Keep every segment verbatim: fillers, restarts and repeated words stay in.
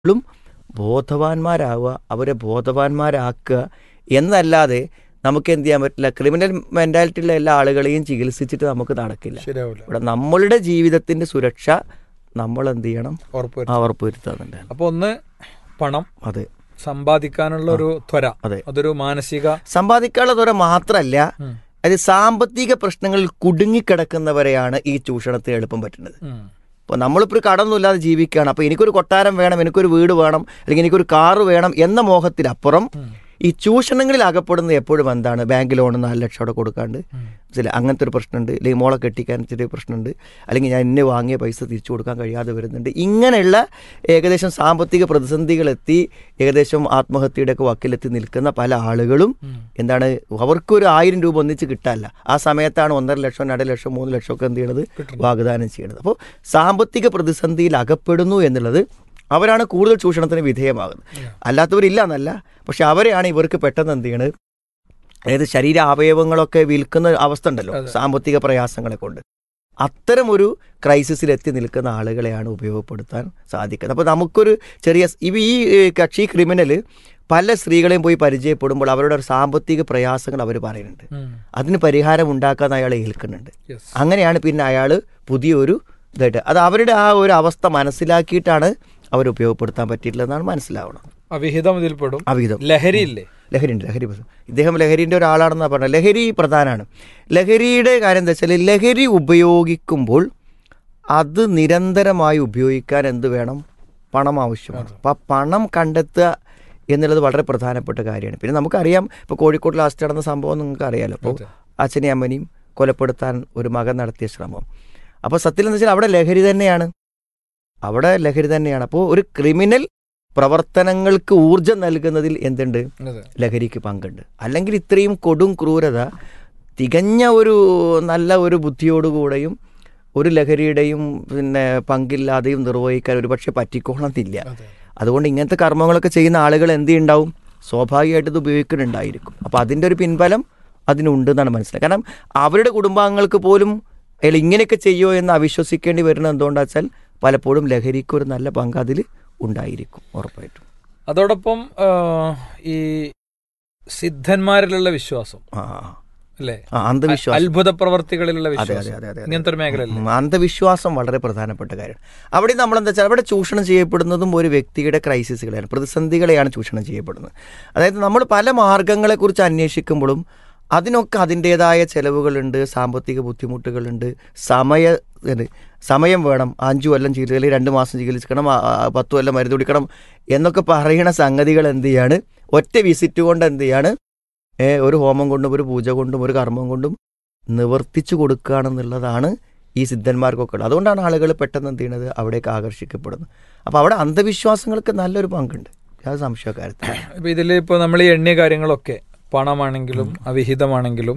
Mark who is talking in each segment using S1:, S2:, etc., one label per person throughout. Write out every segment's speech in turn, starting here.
S1: ളും ബോധവാന്മാരാവുക, അവരെ ബോധവാന്മാരാക്കുക എന്നല്ലാതെ നമുക്ക് എന്ത് ചെയ്യാൻ പറ്റില്ല. ക്രിമിനൽ മെൻറ്റാലിറ്റിയുള്ള എല്ലാ ആളുകളെയും ചികിത്സിച്ചിട്ട് നമുക്ക് നടക്കില്ല.
S2: ശരിയാവില്ല.
S1: ഇവിടെ നമ്മളുടെ ജീവിതത്തിൻ്റെ സുരക്ഷ നമ്മൾ എന്ത് ചെയ്യണം,
S2: ഉറപ്പുവരുത്തണം.
S1: ആ ഉറപ്പുവരുത്താറുണ്ട്.
S2: അപ്പോൾ ഒന്ന് പണം,
S1: അതെ,
S2: സമ്പാദിക്കാനുള്ള ഒരു ത്വര,
S1: അതെ,
S2: അതൊരു മാനസിക
S1: സമ്പാദിക്കാനുള്ള ത്വര മാത്രമല്ല,
S2: ഉം.
S1: അത് സാമ്പത്തിക പ്രശ്നങ്ങളിൽ കുടുങ്ങിക്കിടക്കുന്നവരെയാണ് ഈ ചൂഷണത്തിന് എളുപ്പം പറ്റുന്നത്.
S2: ഉം.
S1: ഇപ്പോൾ നമ്മളിപ്പോൾ ഒരു കടമൊന്നുമില്ലാതെ ജീവിക്കുകയാണ്. അപ്പോൾ എനിക്കൊരു കൊട്ടാരം വേണം, എനിക്കൊരു വീട് വേണം, അല്ലെങ്കിൽ എനിക്കൊരു കാറ് വേണം എന്ന മോഹത്തിലപ്പുറം
S2: ഉം.
S1: ഈ ചൂഷണങ്ങളിൽ അകപ്പെടുന്നത് എപ്പോഴും എന്താണ്, ബാങ്ക് ലോൺ നാല് ലക്ഷം അവിടെ കൊടുക്കാണ്ട്,
S2: ഉം.
S1: ചില അങ്ങനത്തെ ഒരു പ്രശ്നമുണ്ട്, അല്ലെങ്കിൽ മോളെ കെട്ടിക്കാൻ ചെറിയ പ്രശ്നമുണ്ട്, അല്ലെങ്കിൽ ഞാൻ ഇന്നെ വാങ്ങിയ പൈസ തിരിച്ചു കൊടുക്കാൻ കഴിയാതെ വരുന്നുണ്ട്. ഇങ്ങനെയുള്ള ഏകദേശം സാമ്പത്തിക പ്രതിസന്ധികളെത്തി ഏകദേശം ആത്മഹത്യയുടെയൊക്കെ വക്കിലെത്തി നിൽക്കുന്ന പല ആളുകളും
S2: ഉം.
S1: എന്താണ്, അവർക്കൊരു ആയിരം രൂപ ഒന്നിച്ച് കിട്ടാല്ല. ആ സമയത്താണ് ഒന്നര ലക്ഷം രണ്ട് ലക്ഷം മൂന്ന് ലക്ഷം ഒക്കെ എന്ത് ചെയ്യണത്,
S2: കിട്ടുന്നു.
S1: വാഗ്ദാനം ചെയ്യണത്. അപ്പോൾ സാമ്പത്തിക പ്രതിസന്ധിയിൽ അകപ്പെടുന്നു എന്നുള്ളത് അവരാണ് കൂടുതൽ ചൂഷണത്തിന് വിധേയമാകുന്നത്. അല്ലാത്തവരില്ല എന്നല്ല, പക്ഷെ അവരെയാണ് ഇവർക്ക് പെട്ടെന്ന് എന്ത് ചെയ്യണത്, അതായത് ശരീര അവയവങ്ങളൊക്കെ വിൽക്കുന്ന അവസ്ഥ ഉണ്ടല്ലോ സാമ്പത്തിക പ്രയാസങ്ങളെ കൊണ്ട്. അത്തരം ഒരു ക്രൈസിസിൽ എത്തി നിൽക്കുന്ന ആളുകളെയാണ് ഉപയോഗപ്പെടുത്താൻ സാധിക്കുന്നത്. അപ്പോൾ നമുക്കൊരു ചെറിയ ഇവ ഈ കക്ഷി ക്രിമിനൽ പല സ്ത്രീകളെയും പോയി പരിചയപ്പെടുമ്പോൾ അവരുടെ ഒരു സാമ്പത്തിക പ്രയാസങ്ങൾ അവർ പറയുന്നുണ്ട്.
S2: ഉം.
S1: അതിന് പരിഹാരം ഉണ്ടാക്കാൻ അയാളെ ഏൽക്കുന്നുണ്ട്.
S2: Yes.
S1: അങ്ങനെയാണ് പിന്നെ അയാൾ പുതിയൊരു ഇതായിട്ട് അത് അവരുടെ ആ ഒരു അവസ്ഥ മനസ്സിലാക്കിയിട്ടാണ് അവർ ഉപയോഗപ്പെടുത്താൻ പറ്റിയിട്ടില്ലെന്നാണ് മനസ്സിലാവണം.
S2: അവിഹിതം ഇതിൽപ്പെടും.
S1: അവിഹിതം,
S2: ലഹരി ഇല്ലേ?
S1: ലഹരി ഉണ്ട്, ലഹരി പ്രശ്നം. ഇദ്ദേഹം ലഹരിൻ്റെ ഒരാളാണെന്നാണ് പറഞ്ഞത്. ലഹരി പ്രധാനമാണ്. ലഹരിയുടെ കാര്യം എന്താ വെച്ചാൽ, ലഹരി ഉപയോഗിക്കുമ്പോൾ അത് നിരന്തരമായി ഉപയോഗിക്കാൻ എന്ത് വേണം, പണം ആവശ്യമാണ്. അപ്പോൾ ആ പണം കണ്ടെത്തുക എന്നുള്ളത് വളരെ പ്രധാനപ്പെട്ട കാര്യമാണ്. പിന്നെ നമുക്കറിയാം, ഇപ്പോൾ കോഴിക്കോട് ലാസ്റ്റ് നടന്ന സംഭവം നിങ്ങൾക്ക് അറിയാമല്ലോ. അപ്പോൾ അച്ഛനെയും അമ്മനെയും കൊലപ്പെടുത്താൻ ഒരു മകൻ നടത്തിയ ശ്രമം. അപ്പോൾ സത്യം എന്ന് വെച്ചാൽ അവിടെ ലഹരി തന്നെയാണ്, അവിടെ ലഹരി തന്നെയാണ്. അപ്പോൾ ഒരു ക്രിമിനൽ പ്രവർത്തനങ്ങൾക്ക് ഊർജം നൽകുന്നതിൽ എന്തുണ്ട്,
S2: അതെ.
S1: ലഹരിക്ക് പങ്കുണ്ട്. അല്ലെങ്കിൽ ഇത്രയും കൊടും ക്രൂരത തികഞ്ഞ ഒരു നല്ല ഒരു ബുദ്ധിയോടുകൂടെയും ഒരു ലഹരിയുടെയും പിന്നെ പങ്കില്ലാതെയും നിർവഹിക്കാൻ ഒരു പക്ഷെ പറ്റിക്കോളന്നില്ല.
S2: അതെ.
S1: അതുകൊണ്ട് ഇങ്ങനത്തെ കർമ്മങ്ങളൊക്കെ ചെയ്യുന്ന ആളുകൾ എന്ത് ഉണ്ടാവും, സ്വാഭാവികമായിട്ട് ഇത് ഉപയോഗിക്കുന്നുണ്ടായിരിക്കും. അപ്പോൾ അതിൻ്റെ ഒരു പിൻബലം അതിനുണ്ട് എന്നാണ് മനസ്സിലാക്കുക. കാരണം അവരുടെ കുടുംബാംഗങ്ങൾക്ക് പോലും അയാൾ ഇങ്ങനെയൊക്കെ ചെയ്യുമോ എന്ന് അവിശ്വസിക്കേണ്ടി വരുന്നത് എന്തുകൊണ്ടാ വെച്ചാൽ പലപ്പോഴും ലഹരിക്ക് ഒരു നല്ല പങ്ക് അതിൽ ഉണ്ടായിരിക്കും ഉറപ്പായിട്ടും.
S2: അതോടൊപ്പം ആ, ഈ സിദ്ധന്മാരിലുള്ള വിശ്വാസം
S1: ആ
S2: അല്ലേ,
S1: ആ, അന്ധവിശ്വാസം,
S2: അത്ഭുത പ്രവർത്തികളിലുള്ള
S1: അതെ അതെ
S2: വിശ്വാസം,
S1: അതെ അതെ
S2: ഇങ്ങനത്തെ ഒരു മേഖല അല്ലേ?
S1: ഉം, അന്ധവിശ്വാസം വളരെ പ്രധാനപ്പെട്ട കാര്യമാണ്. അവിടെ നമ്മളെന്താ വെച്ചാൽ അവിടെ ചൂഷണം ചെയ്യപ്പെടുന്നതും ഒരു വ്യക്തിയുടെ ക്രൈസിസുകളെയാണ്, പ്രതിസന്ധികളെയാണ് ചൂഷണം ചെയ്യപ്പെടുന്നത്. അതായത് നമ്മൾ പല മാർഗങ്ങളെക്കുറിച്ച് അന്വേഷിക്കുമ്പോഴും അതിനൊക്കെ അതിൻ്റേതായ ചിലവുകളുണ്ട്, സാമ്പത്തിക ബുദ്ധിമുട്ടുകളുണ്ട്, സമയ സമയം വേണം. അഞ്ചു കൊല്ലം ചികിത്സ, രണ്ട് മാസം ചികിത്സിക്കണം, പത്തു കൊല്ലം മരുന്ന് കുടിക്കണം എന്നൊക്കെ പറയുന്ന സംഗതികൾ എന്ത് ചെയ്യാണ്, ഒറ്റ വിസിറ്റ് കൊണ്ട് എന്ത് ചെയ്യാണ്, ഒരു ഹോമം കൊണ്ടും ഒരു പൂജ കൊണ്ടും ഒരു കർമ്മം കൊണ്ടും നിവർത്തിച്ചു കൊടുക്കുകയാണെന്നുള്ളതാണ് ഈ സിദ്ധന്മാർക്കൊക്കെ ഉള്ളത്. അതുകൊണ്ടാണ് ആളുകൾ പെട്ടെന്ന് എന്ത് ചെയ്യണത്, അവിടേക്ക് ആകർഷിക്കപ്പെടുന്നത്. അപ്പോൾ അവിടെ അന്ധവിശ്വാസങ്ങൾക്ക് നല്ലൊരു പങ്കുണ്ട്, അത് സംശയക്കാര്യത്തിൽ.
S2: ഇപ്പം ഇതിൽ ഇപ്പോൾ നമ്മൾ ഈ എണ്ണിയ കാര്യങ്ങളൊക്കെ പണമാണെങ്കിലും അവിഹിതമാണെങ്കിലും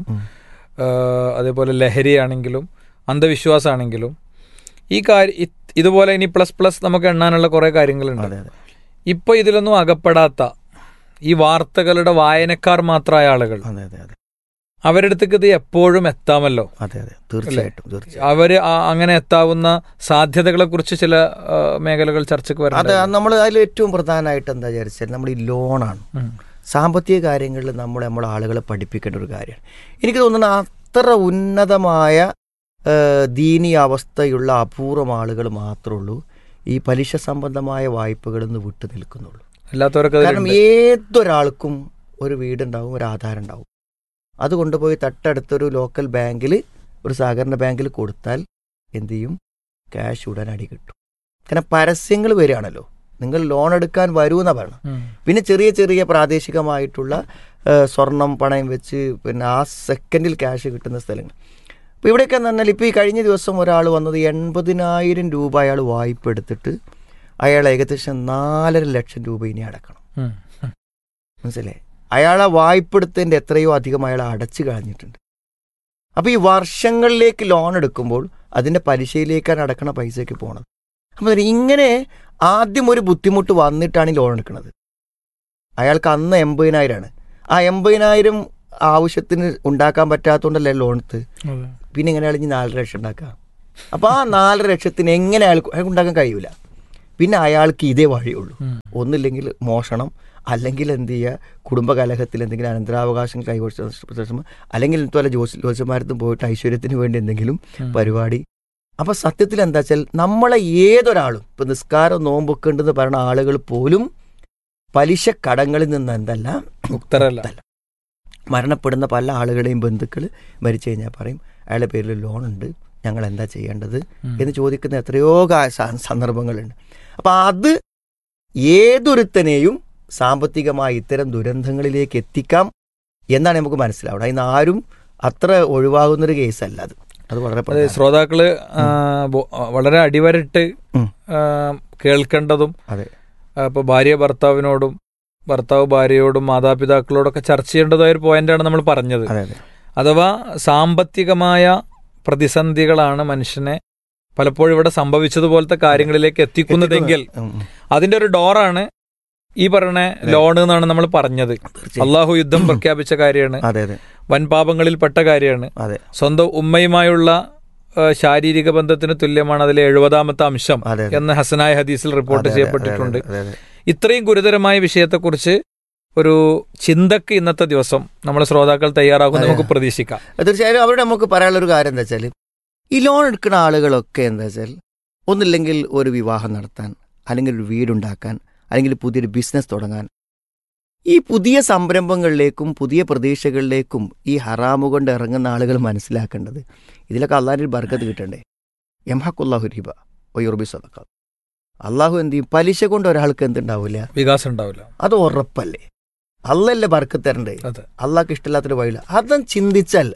S2: അതേപോലെ ലഹരിയാണെങ്കിലും അന്ധവിശ്വാസമാണെങ്കിലും ഈ കാര്യം ഇതുപോലെ ഇനി പ്ലസ് പ്ലസ് നമുക്ക് എണ്ണാനുള്ള കുറേ കാര്യങ്ങളുണ്ട്.
S1: അതെ അതെ
S2: ഇപ്പോൾ ഇതിലൊന്നും അകപ്പെടാത്ത ഈ വാർത്തകളുടെ വായനക്കാർ മാത്രമായ ആളുകൾ,
S1: അതെ അതെ അതെ
S2: അവരുടെ അടുത്തേക്ക് ഇത് എപ്പോഴും എത്താമല്ലോ.
S1: അതെ അതെ തീർച്ചയായിട്ടും തീർച്ചയായിട്ടും
S2: അവര് അങ്ങനെ എത്താവുന്ന സാധ്യതകളെ കുറിച്ച് ചില ആ, മേഖലകൾ ചർച്ചയ്ക്ക്
S1: അത്
S2: വരുന്നത്.
S1: നമ്മൾ അതിൽ ഏറ്റവും പ്രധാനമായിട്ട് എന്താ വിചാരിച്ചാൽ നമ്മൾ ഈ ലോണാണ്. സാമ്പത്തിക കാര്യങ്ങളിൽ നമ്മൾ നമ്മളെ ആളുകളെ പഠിപ്പിക്കേണ്ട ഒരു കാര്യമാണ്. എനിക്ക് തോന്നുന്നു അത്ര ഉന്നതമായ ദീനീ അവസ്ഥയുള്ള അപൂർവം ആളുകൾ മാത്രമേ ഉള്ളൂ ഈ പലിശ സംബന്ധമായ വായ്പകളിൽ നിന്ന് വിട്ടു നിൽക്കുന്നുള്ളൂ.
S2: അല്ലാത്തവർക്ക്
S1: കാരണം ഏതൊരാൾക്കും ഒരു വീടുണ്ടാവും, ഒരു ആധാരം ഉണ്ടാവും. അത് കൊണ്ടുപോയി തൊട്ടടുത്തൊരു ലോക്കൽ ബാങ്കിൽ, ഒരു സഹകരണ ബാങ്കിൽ കൊടുത്താൽ എന്ത് ചെയ്യും, ക്യാഷ് ഉടനടി കിട്ടും. കാരണം പരസ്യങ്ങൾ വരികയാണല്ലോ, നിങ്ങൾ ലോൺ എടുക്കാൻ വരൂ എന്നാണ് പറയണം. പിന്നെ ചെറിയ ചെറിയ പ്രാദേശികമായിട്ടുള്ള സ്വർണം പണയം വെച്ച് പിന്നെ ആ സെക്കൻഡിൽ ക്യാഷ് കിട്ടുന്ന സ്ഥലങ്ങൾ. അപ്പോൾ ഇവിടെയൊക്കെ എന്ന് പറഞ്ഞാൽ ഇപ്പോൾ ഈ കഴിഞ്ഞ ദിവസം ഒരാൾ വന്നത് എൺപതിനായിരം രൂപ അയാൾ വായ്പ എടുത്തിട്ട് അയാൾ ഏകദേശം നാലര ലക്ഷം രൂപ ഇനി അടക്കണം. മനസ്സിലായി? അയാളെ വായ്പ എടുത്തതിൻ്റെ എത്രയോ അധികം അയാൾ അടച്ചു കഴിഞ്ഞിട്ടുണ്ട്. അപ്പോൾ ഈ വർഷങ്ങളിലേക്ക് ലോൺ എടുക്കുമ്പോൾ അതിൻ്റെ പലിശയിലേക്കാണ് അടക്കണ പൈസയ്ക്ക് പോകണത്. അപ്പോൾ ഇങ്ങനെ ആദ്യം ഒരു ബുദ്ധിമുട്ട് വന്നിട്ടാണ് ഈ ലോൺ എടുക്കുന്നത്. അയാൾക്ക് അന്ന് എൺപതിനായിരമാണ്. ആ എൺപതിനായിരം ആവശ്യത്തിന് ഉണ്ടാക്കാൻ പറ്റാത്തതുകൊണ്ടല്ലേ ലോൺ എടുത്ത്. പിന്നെ എങ്ങനെ അയാൾ ഇനി നാലര ലക്ഷം ഉണ്ടാക്കുക? അപ്പോൾ ആ നാലര ലക്ഷത്തിന് എങ്ങനെ അയാൾക്ക് അയാൾക്ക് ഉണ്ടാക്കാൻ കഴിയൂല. പിന്നെ അയാൾക്ക് ഇതേ വഴിയുള്ളൂ. ഒന്നില്ലെങ്കിൽ മോഷണം, അല്ലെങ്കിൽ എന്ത് ചെയ്യുക, കുടുംബകലഹത്തിൽ എന്തെങ്കിലും അനന്തരാവകാശം കൈവശം, അല്ലെങ്കിൽ ഇതുപോലെ ജോസ് ജോത്സ്യന്മാരത്തും പോയിട്ട് ഐശ്വര്യത്തിന് വേണ്ടി എന്തെങ്കിലും പരിപാടി. അപ്പം സത്യത്തിൽ എന്താ വെച്ചാൽ നമ്മളെ ഏതൊരാളും ഇപ്പം നിസ്കാരം നോമ്പൊക്കെ ഉണ്ടെന്ന് പറയുന്ന ആളുകൾ പോലും പലിശ കടങ്ങളിൽ നിന്ന് എന്തല്ല
S2: മുക്തരല്ല.
S1: മരണപ്പെടുന്ന പല ആളുകളെയും ബന്ധുക്കൾ മരിച്ചു കഴിഞ്ഞാൽ പറയും അയാളുടെ പേരിൽ ലോണുണ്ട്, ഞങ്ങൾ എന്താ ചെയ്യേണ്ടത് എന്ന് ചോദിക്കുന്ന എത്രയോ സന്ദർഭങ്ങളുണ്ട്. അപ്പം അത് ഏതൊരുത്തനെയും സാമ്പത്തികമായി ഇത്തരം ദുരന്തങ്ങളിലേക്ക് എത്തിക്കാം എന്നാണ് നമുക്ക് മനസ്സിലാവുന്നത്. അതിന് ആരും അത്ര ഒഴിവാകുന്നൊരു കേസല്ല അത്. അത് വളരെ
S2: ശ്രോതാക്കള് വളരെ അടിവരട്ട് കേൾക്കേണ്ടതും, ഇപ്പൊ ഭാര്യ ഭർത്താവിനോടും ഭർത്താവ് ഭാര്യയോടും മാതാപിതാക്കളോടൊക്കെ ചർച്ച ചെയ്യേണ്ടതായ ഒരു പോയിന്റാണ് നമ്മൾ പറഞ്ഞത്. അഥവാ സാമ്പത്തികമായ പ്രതിസന്ധികളാണ് മനുഷ്യനെ പലപ്പോഴും ഇവിടെ സംഭവിച്ചതുപോലത്തെ കാര്യങ്ങളിലേക്ക് എത്തിക്കുന്നതെങ്കിൽ അതിന്റെ ഒരു ഡോറാണ് ഈ പറഞ്ഞ ലോൺ എന്നാണ് നമ്മൾ പറഞ്ഞത്. അള്ളാഹു യുദ്ധം പ്രഖ്യാപിച്ച കാര്യമാണ്, വൻപാപങ്ങളിൽ പെട്ട കാര്യമാണ്. സ്വന്തം ഉമ്മയുമായുള്ള ശാരീരിക ബന്ധത്തിന് തുല്യമാണ് അതിലെ എഴുപതാമത്തെ അംശം എന്ന് ഹസനായ ഹദീസിൽ റിപ്പോർട്ട് ചെയ്യപ്പെട്ടിട്ടുണ്ട്. ഇത്രയും ഗുരുതരമായ വിഷയത്തെക്കുറിച്ച് ഒരു ചിന്തക്ക് ഇന്നത്തെ ദിവസം നമ്മുടെ ശ്രോതാക്കൾ തയ്യാറാകും നമുക്ക് പ്രതീക്ഷിക്കാം.
S1: തീർച്ചയായും അവരോട് നമുക്ക് പറയാനുള്ളൊരു കാര്യം എന്താ വെച്ചാൽ, ഈ ലോൺ എടുക്കുന്ന ആളുകളൊക്കെ എന്താ വെച്ചാൽ ഒന്നില്ലെങ്കിൽ ഒരു വിവാഹം നടത്താൻ, അല്ലെങ്കിൽ ഒരു വീടുണ്ടാക്കാൻ, അല്ലെങ്കിൽ പുതിയൊരു ബിസിനസ് തുടങ്ങാൻ, ഈ പുതിയ സംരംഭങ്ങളിലേക്കും പുതിയ പ്രതീക്ഷകളിലേക്കും ഈ ഹറാമു കൊണ്ട് ഇറങ്ങുന്ന ആളുകൾ മനസ്സിലാക്കേണ്ടത് ഇതിലൊക്കെ അള്ളാഹിന്റെ ബർക്കത്ത് കിട്ടണ്ടേ. യംഹഖുല്ലാഹു റിബ വയുർബി സദഖ. അള്ളാഹു എന്ത് ചെയ്യും? പലിശ കൊണ്ട് ഒരാൾക്ക് എന്തുണ്ടാവില്ല,
S2: വികാസം ഉണ്ടാവില്ല.
S1: അത് ഉറപ്പല്ലേ? അള്ളല്ലേ ബർക്കത്ത് തരണ്ടേ? അള്ളാഹ്ക്ക് ഇഷ്ടമില്ലാത്തൊരു വഴിയില്ല. അതും ചിന്തിച്ചാൽ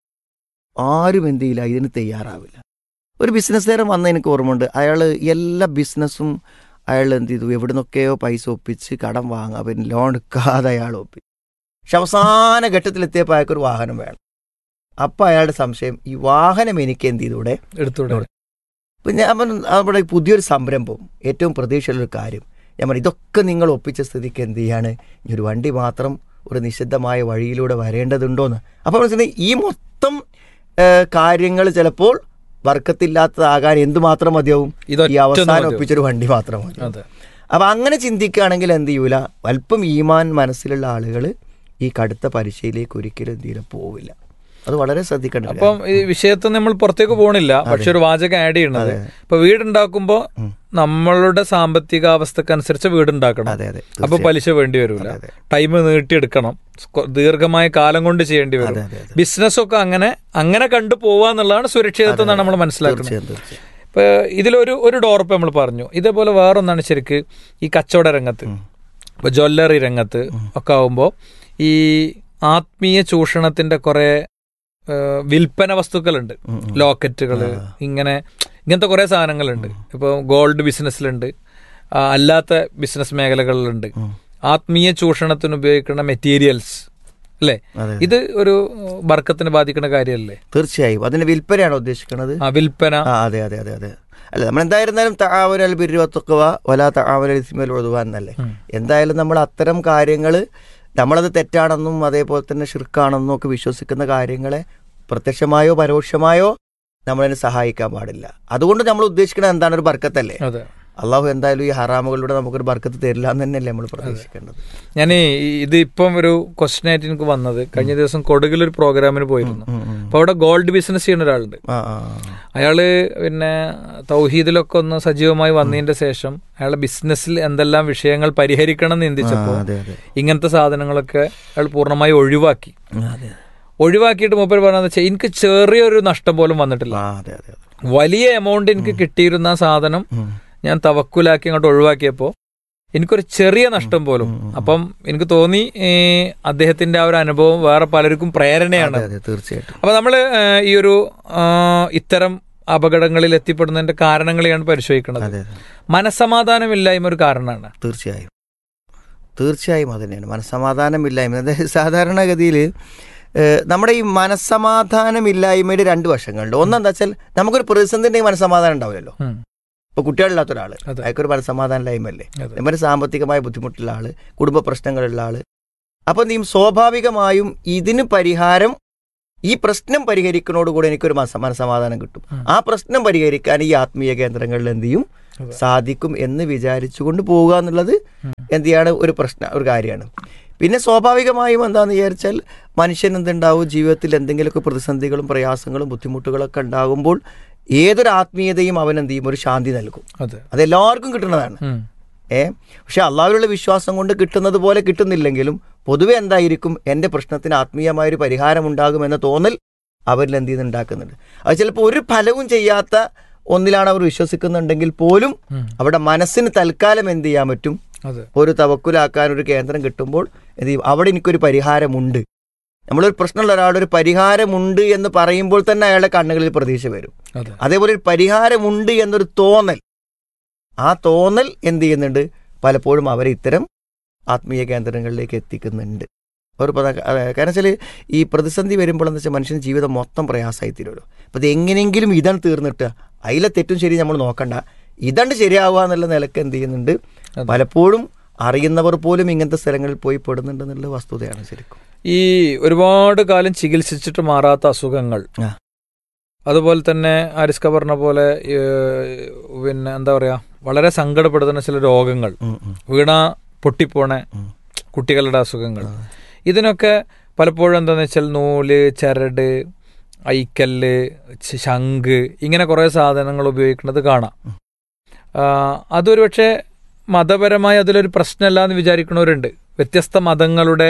S1: ആരും എന്ത് ചെയ്യില്ല, ഇതിന് തയ്യാറാവില്ല. ഒരു ബിസിനസ്സുകാരൻ വന്ന എനിക്ക് ഓർമ്മയുണ്ട്, അയാൾ എല്ലാ ബിസിനസ്സും അയാൾ എന്ത് ചെയ്തു, എവിടെ നിന്നൊക്കെയോ പൈസ ഒപ്പിച്ച് കടം വാങ്ങുക, പിന്നെ ലോൺ എടുക്കാതെ അയാൾ ഒപ്പിച്ചു. പക്ഷെ അവസാന ഘട്ടത്തിലെത്തിയപ്പോൾ അയാൾക്കൊരു വാഹനം വേണം. അപ്പം അയാളുടെ സംശയം, ഈ വാഹനം എനിക്ക് എന്ത് ചെയ്തൂടെ,
S2: എടുത്തൂടെ?
S1: അപ്പം ഞാൻ നമ്മുടെ പുതിയൊരു സംരംഭം, ഏറ്റവും പ്രതീക്ഷയുള്ളൊരു കാര്യം, ഞാൻ പറഞ്ഞു ഇതൊക്കെ നിങ്ങൾ ഒപ്പിച്ച സ്ഥിതിക്ക് എന്ത് ചെയ്യാണ്, ഈ ഒരു വണ്ടി മാത്രം ഒരു നിഷിദ്ധമായ വഴിയിലൂടെ വരേണ്ടതുണ്ടോയെന്ന്. അപ്പോൾ മനസ്സിലായി ഈ മൊത്തം കാര്യങ്ങൾ ചിലപ്പോൾ വർക്കത്തില്ലാത്തതാകാൻ എന്തുമാത്രം മതിയാവും, ഈ അവസാനം ഒപ്പിച്ചൊരു വണ്ടി മാത്രം മതി. അപ്പം അങ്ങനെ ചിന്തിക്കുകയാണെങ്കിൽ എന്ത് ചെയ്യൂല, അല്പം ഈമാൻ മനസ്സിലുള്ള ആളുകൾ ഈ കടുത്ത പരീക്ഷയിലേക്ക് ഒരിക്കലും എന്ത് ചെയ്യില്ല, പോവില്ല. അത് വളരെ ശ്രദ്ധിക്കേണ്ട.
S2: അപ്പം ഈ വിഷയത്തിൽ നമ്മൾ പുറത്തേക്ക് പോകണില്ല, പക്ഷെ ഒരു വാചകം ആഡ് ചെയ്യണത്, ഇപ്പൊ വീടുണ്ടാക്കുമ്പോൾ നമ്മളുടെ സാമ്പത്തിക അവസ്ഥക്കനുസരിച്ച് വീടുണ്ടാക്കണം. അപ്പൊ പലിശ വേണ്ടി വരില്ല, ടൈം നീട്ടിയെടുക്കണം, ദീർഘമായ കാലം കൊണ്ട് ചെയ്യേണ്ടി വരും. ബിസിനസ്സൊക്കെ അങ്ങനെ അങ്ങനെ കണ്ടു പോവാന്നുള്ളതാണ് സുരക്ഷിതത്വം എന്നാണ് നമ്മൾ മനസ്സിലാക്കുന്നത്. ഇപ്പൊ ഇതിലൊരു ഒരു ഡോർപ്പ് നമ്മൾ പറഞ്ഞു. ഇതേപോലെ വേറൊന്നാണ് ശരിക്ക് ഈ കച്ചവട രംഗത്ത്, ഇപ്പൊ ജ്വല്ലറി രംഗത്ത് ഒക്കെ ആവുമ്പോൾ ഈ ആത്മീയ ചൂഷണത്തിന്റെ കുറെ വിൽപ്പന വസ്തുക്കളുണ്ട്, ലോക്കറ്റുകള്, ഇങ്ങനെ ഇങ്ങനത്തെ കുറെ സാധനങ്ങളുണ്ട്. ഇപ്പോൾ ഗോൾഡ് ബിസിനസ്സിലുണ്ട്, അല്ലാത്ത ബിസിനസ് മേഖലകളിലുണ്ട്. ആത്മീയ ചൂഷണത്തിന് ഉപയോഗിക്കുന്ന മെറ്റീരിയൽസ് അല്ലേ, ഇത് ഒരു ബർക്കത്തിന് ബാധിക്കുന്ന കാര്യമല്ലേ?
S1: തീർച്ചയായും. അതിന്റെ വിൽപ്പനയാണോ ഉദ്ദേശിക്കുന്നത്?
S2: ആ വിൽപ്പന.
S1: അതെ അതെ അതെ അതെ അല്ല, നമ്മൾ എന്തായിരുന്നാലും തആവനൽ ബിർരി വത്തഖ്വ വലാ തആവനൽ ഇസ്മി വൽ ഉദ്വാൻ എന്നല്ലേ. എന്തായാലും നമ്മൾ അത്തരം കാര്യങ്ങൾ, നമ്മളത് തെറ്റാണെന്നും അതേപോലെ തന്നെ ഷിർക്കാണെന്നും ഒക്കെ വിശ്വസിക്കുന്ന കാര്യങ്ങളെ പ്രത്യക്ഷമായോ പരോക്ഷമായോ നമ്മളതിനെ സഹായിക്കാൻ പാടില്ല. അതുകൊണ്ട് നമ്മൾ ഉദ്ദേശിക്കുന്നത് എന്താണ്, ഒരു ബർക്കത്തല്ലേ. അള്ളാഹു എന്തായാലും ഈ ഹറാമുകളിലൂടെ നമുക്കൊരു ബർക്കത്ത് തരില്ല എന്ന് തന്നെയല്ലേ നമ്മൾ പ്രതീക്ഷിക്കേണ്ടത്.
S2: ഞാൻ ഇത് ഇപ്പം ഒരു ക്വസ്റ്റ്യൻ ആയിട്ട് എനിക്ക് വന്നത്, കഴിഞ്ഞ ദിവസം കൊടുകിലൊരു പ്രോഗ്രാമിന് പോയിരുന്നു. അപ്പൊ അവിടെ ഗോൾഡ് ബിസിനസ് ചെയ്യുന്ന ഒരാളുണ്ട്. അയാള് പിന്നെ തൗഹീദിലൊക്കെ ഒന്ന് സജീവമായി വന്നതിന്റെ ശേഷം അയാളുടെ ബിസിനസ്സിൽ എന്തെല്ലാം വിഷയങ്ങൾ പരിഹരിക്കണം എന്ന് ചിന്തിച്ചപ്പോൾ ഇങ്ങനത്തെ സാധനങ്ങളൊക്കെ അയാൾ പൂർണ്ണമായി ഒഴിവാക്കി. ഒഴിവാക്കിയിട്ട് മൂപ്പർ പറഞ്ഞതെന്ന് വെച്ചാൽ, എനിക്ക് ചെറിയൊരു നഷ്ടം പോലും വന്നിട്ടില്ല, വലിയ എമൗണ്ട് എനിക്ക് കിട്ടിയിരുന്ന സാധനം ഞാൻ തവക്കുലാക്കി അങ്ങോട്ട് ഒഴിവാക്കിയപ്പോൾ എനിക്കൊരു ചെറിയ നഷ്ടം പോലും. അപ്പം എനിക്ക് തോന്നി അദ്ദേഹത്തിന്റെ ആ ഒരു അനുഭവം വേറെ പലർക്കും പ്രേരണയാണ്.
S1: തീർച്ചയായിട്ടും.
S2: അപ്പൊ നമ്മള് ഈ ഒരു ഇത്തരം അപകടങ്ങളിൽ എത്തിപ്പെടുന്നതിന്റെ കാരണങ്ങളെയാണ് പരിശോധിക്കുന്നത്. മനസ്സമാധാനമില്ലായ്മ ഒരു കാരണമാണ്.
S1: തീർച്ചയായും തീർച്ചയായും അത് തന്നെയാണ് മനസ്സമാധാനമില്ലായ്മ. അതായത് സാധാരണഗതിയിൽ നമ്മുടെ ഈ മനസ്സമാധാനമില്ലായ്മയുടെ രണ്ട് വശങ്ങളുണ്ട്. ഒന്നെന്താ വെച്ചാൽ, നമുക്കൊരു പ്രതിസന്ധി ഉണ്ടെങ്കിൽ മനസ്സമാധാനം ഉണ്ടാവില്ലല്ലോ. ഇപ്പോൾ കുട്ടികളില്ലാത്ത ഒരാൾ, അയാൾക്കൊരു മനസ്സമാധാനമില്ലായ്മല്ലേ. നമ്മുടെ സാമ്പത്തികമായ ബുദ്ധിമുട്ടുള്ള ആള്, കുടുംബ പ്രശ്നങ്ങളുള്ള ആള്. അപ്പം നീ സ്വാഭാവികമായും ഇതിന് പരിഹാരം, ഈ പ്രശ്നം പരിഹരിക്കുന്നതോടുകൂടി എനിക്കൊരു മനസ്സമാധാനം കിട്ടും. ആ പ്രശ്നം പരിഹരിക്കാൻ ഈ ആത്മീയ കേന്ദ്രങ്ങളിൽ എന്ത് ചെയ്യും, സാധിക്കും എന്ന് വിചാരിച്ചുകൊണ്ട് പോവുക എന്നുള്ളത് എന്ത് ചെയ്യാണ് ഒരു പ്രശ്ന ഒരു കാര്യമാണ്. പിന്നെ സ്വാഭാവികമായും എന്താണെന്ന് വിചാരിച്ചാൽ മനുഷ്യൻ എന്തുണ്ടാവും, ജീവിതത്തിൽ എന്തെങ്കിലുമൊക്കെ പ്രതിസന്ധികളും പ്രയാസങ്ങളും ബുദ്ധിമുട്ടുകളൊക്കെ ഉണ്ടാകുമ്പോൾ ഏതൊരു ആത്മീയതയും അവൻ എന്ത് ചെയ്യും, ഒരു ശാന്തി നൽകും. അതെല്ലാവർക്കും കിട്ടുന്നതാണ്. ഏ പക്ഷെ അള്ളാഹുവിലുള്ള വിശ്വാസം കൊണ്ട് കിട്ടുന്നത് പോലെ കിട്ടുന്നില്ലെങ്കിലും പൊതുവെ എന്തായിരിക്കും, എൻ്റെ പ്രശ്നത്തിന് ആത്മീയമായൊരു പരിഹാരം ഉണ്ടാകുമെന്ന തോന്നൽ അവരിൽ എന്ത് ചെയ്യുന്ന ഉണ്ടാക്കുന്നുണ്ട്. അത് ചിലപ്പോൾ ഒരു ഫലവും ചെയ്യാത്ത ഒന്നിലാണ് അവർ വിശ്വസിക്കുന്നുണ്ടെങ്കിൽ പോലും അവിടെ മനസ്സിന് തൽക്കാലം എന്ത് ചെയ്യാൻ പറ്റും, ഒരു തവക്കുലാക്കാൻ ഒരു കേന്ദ്രം കിട്ടുമ്പോൾ എന്ത് ചെയ്യും, അവിടെ എനിക്കൊരു പരിഹാരമുണ്ട്. നമ്മളൊരു പ്രശ്നമുള്ള ഒരാളൊരു പരിഹാരമുണ്ട് എന്ന് പറയുമ്പോൾ തന്നെ അയാളുടെ കണ്ണുകളിൽ പ്രതീക്ഷ വരും. അതേപോലെ ഒരു പരിഹാരമുണ്ട് എന്നൊരു തോന്നൽ, ആ തോന്നൽ എന്ത് ചെയ്യുന്നുണ്ട്, പലപ്പോഴും അവരെ ഇത്തരം ആത്മീയ കേന്ദ്രങ്ങളിലേക്ക് എത്തിക്കുന്നുണ്ട്. ഒരു കാരണം വെച്ചാൽ ഈ പ്രതിസന്ധി വരുമ്പോൾ എന്ന് വെച്ചാൽ മനുഷ്യൻ്റെ ജീവിതം മൊത്തം പ്രയാസമായി തീരുമല്ലോ. അപ്പോൾ ഇത് എങ്ങനെയെങ്കിലും ഇതാണ് തീർന്നിട്ട് അതിലെ തെറ്റും ശരി നമ്മൾ നോക്കണ്ട, ഇതാണ്ട് ശരിയാവുക എന്നുള്ള നിലക്ക് എന്ത് ചെയ്യുന്നുണ്ട്, പലപ്പോഴും അറിയുന്നവർ പോലും ഇങ്ങനത്തെ സ്ഥലങ്ങളിൽ പോയി പെടുന്നുണ്ട് എന്നുള്ള വസ്തുതയാണ് ശരിക്കും.
S2: ഈ ഒരുപാട് കാലം ചികിത്സിച്ചിട്ട് മാറാത്ത അസുഖങ്ങൾ, അതുപോലെ തന്നെ ആരിസ്ക പറഞ്ഞ പോലെ പിന്നെ എന്താ പറയുക, വളരെ സങ്കടപ്പെടുത്തുന്ന ചില രോഗങ്ങൾ, വീണ പൊട്ടിപ്പോണ കുട്ടികളുടെ അസുഖങ്ങൾ, ഇതിനൊക്കെ പലപ്പോഴും എന്താണെന്ന് വെച്ചാൽ നൂല്, ചരട്, ഐക്കല്ല്, ശംഖ്, ഇങ്ങനെ കുറേ സാധനങ്ങൾ ഉപയോഗിക്കുന്നത് കാണാം. അതൊരു പക്ഷേ മതപരമായി അതിലൊരു പ്രശ്നമല്ല എന്ന് വിചാരിക്കുന്നവരുണ്ട്. വ്യത്യസ്ത മതങ്ങളുടെ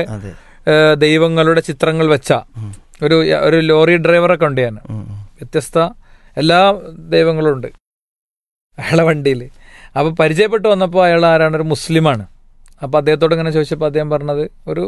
S2: ദൈവങ്ങളുടെ ചിത്രങ്ങൾ വെച്ച ഒരു ഒരു ലോറി ഡ്രൈവറൊക്കെ ഉണ്ട്, ഞാൻ വ്യത്യസ്ത എല്ലാ ദൈവങ്ങളും ഉണ്ട് അയാളെ വണ്ടിയിൽ. അപ്പോൾ പരിചയപ്പെട്ട് വന്നപ്പോൾ അയാൾ ആരാണ്, ഒരു മുസ്ലിമാണ്. അപ്പോൾ അദ്ദേഹത്തോട് ഇങ്ങനെ ചോദിച്ചപ്പോൾ അദ്ദേഹം പറഞ്ഞത് ഒരു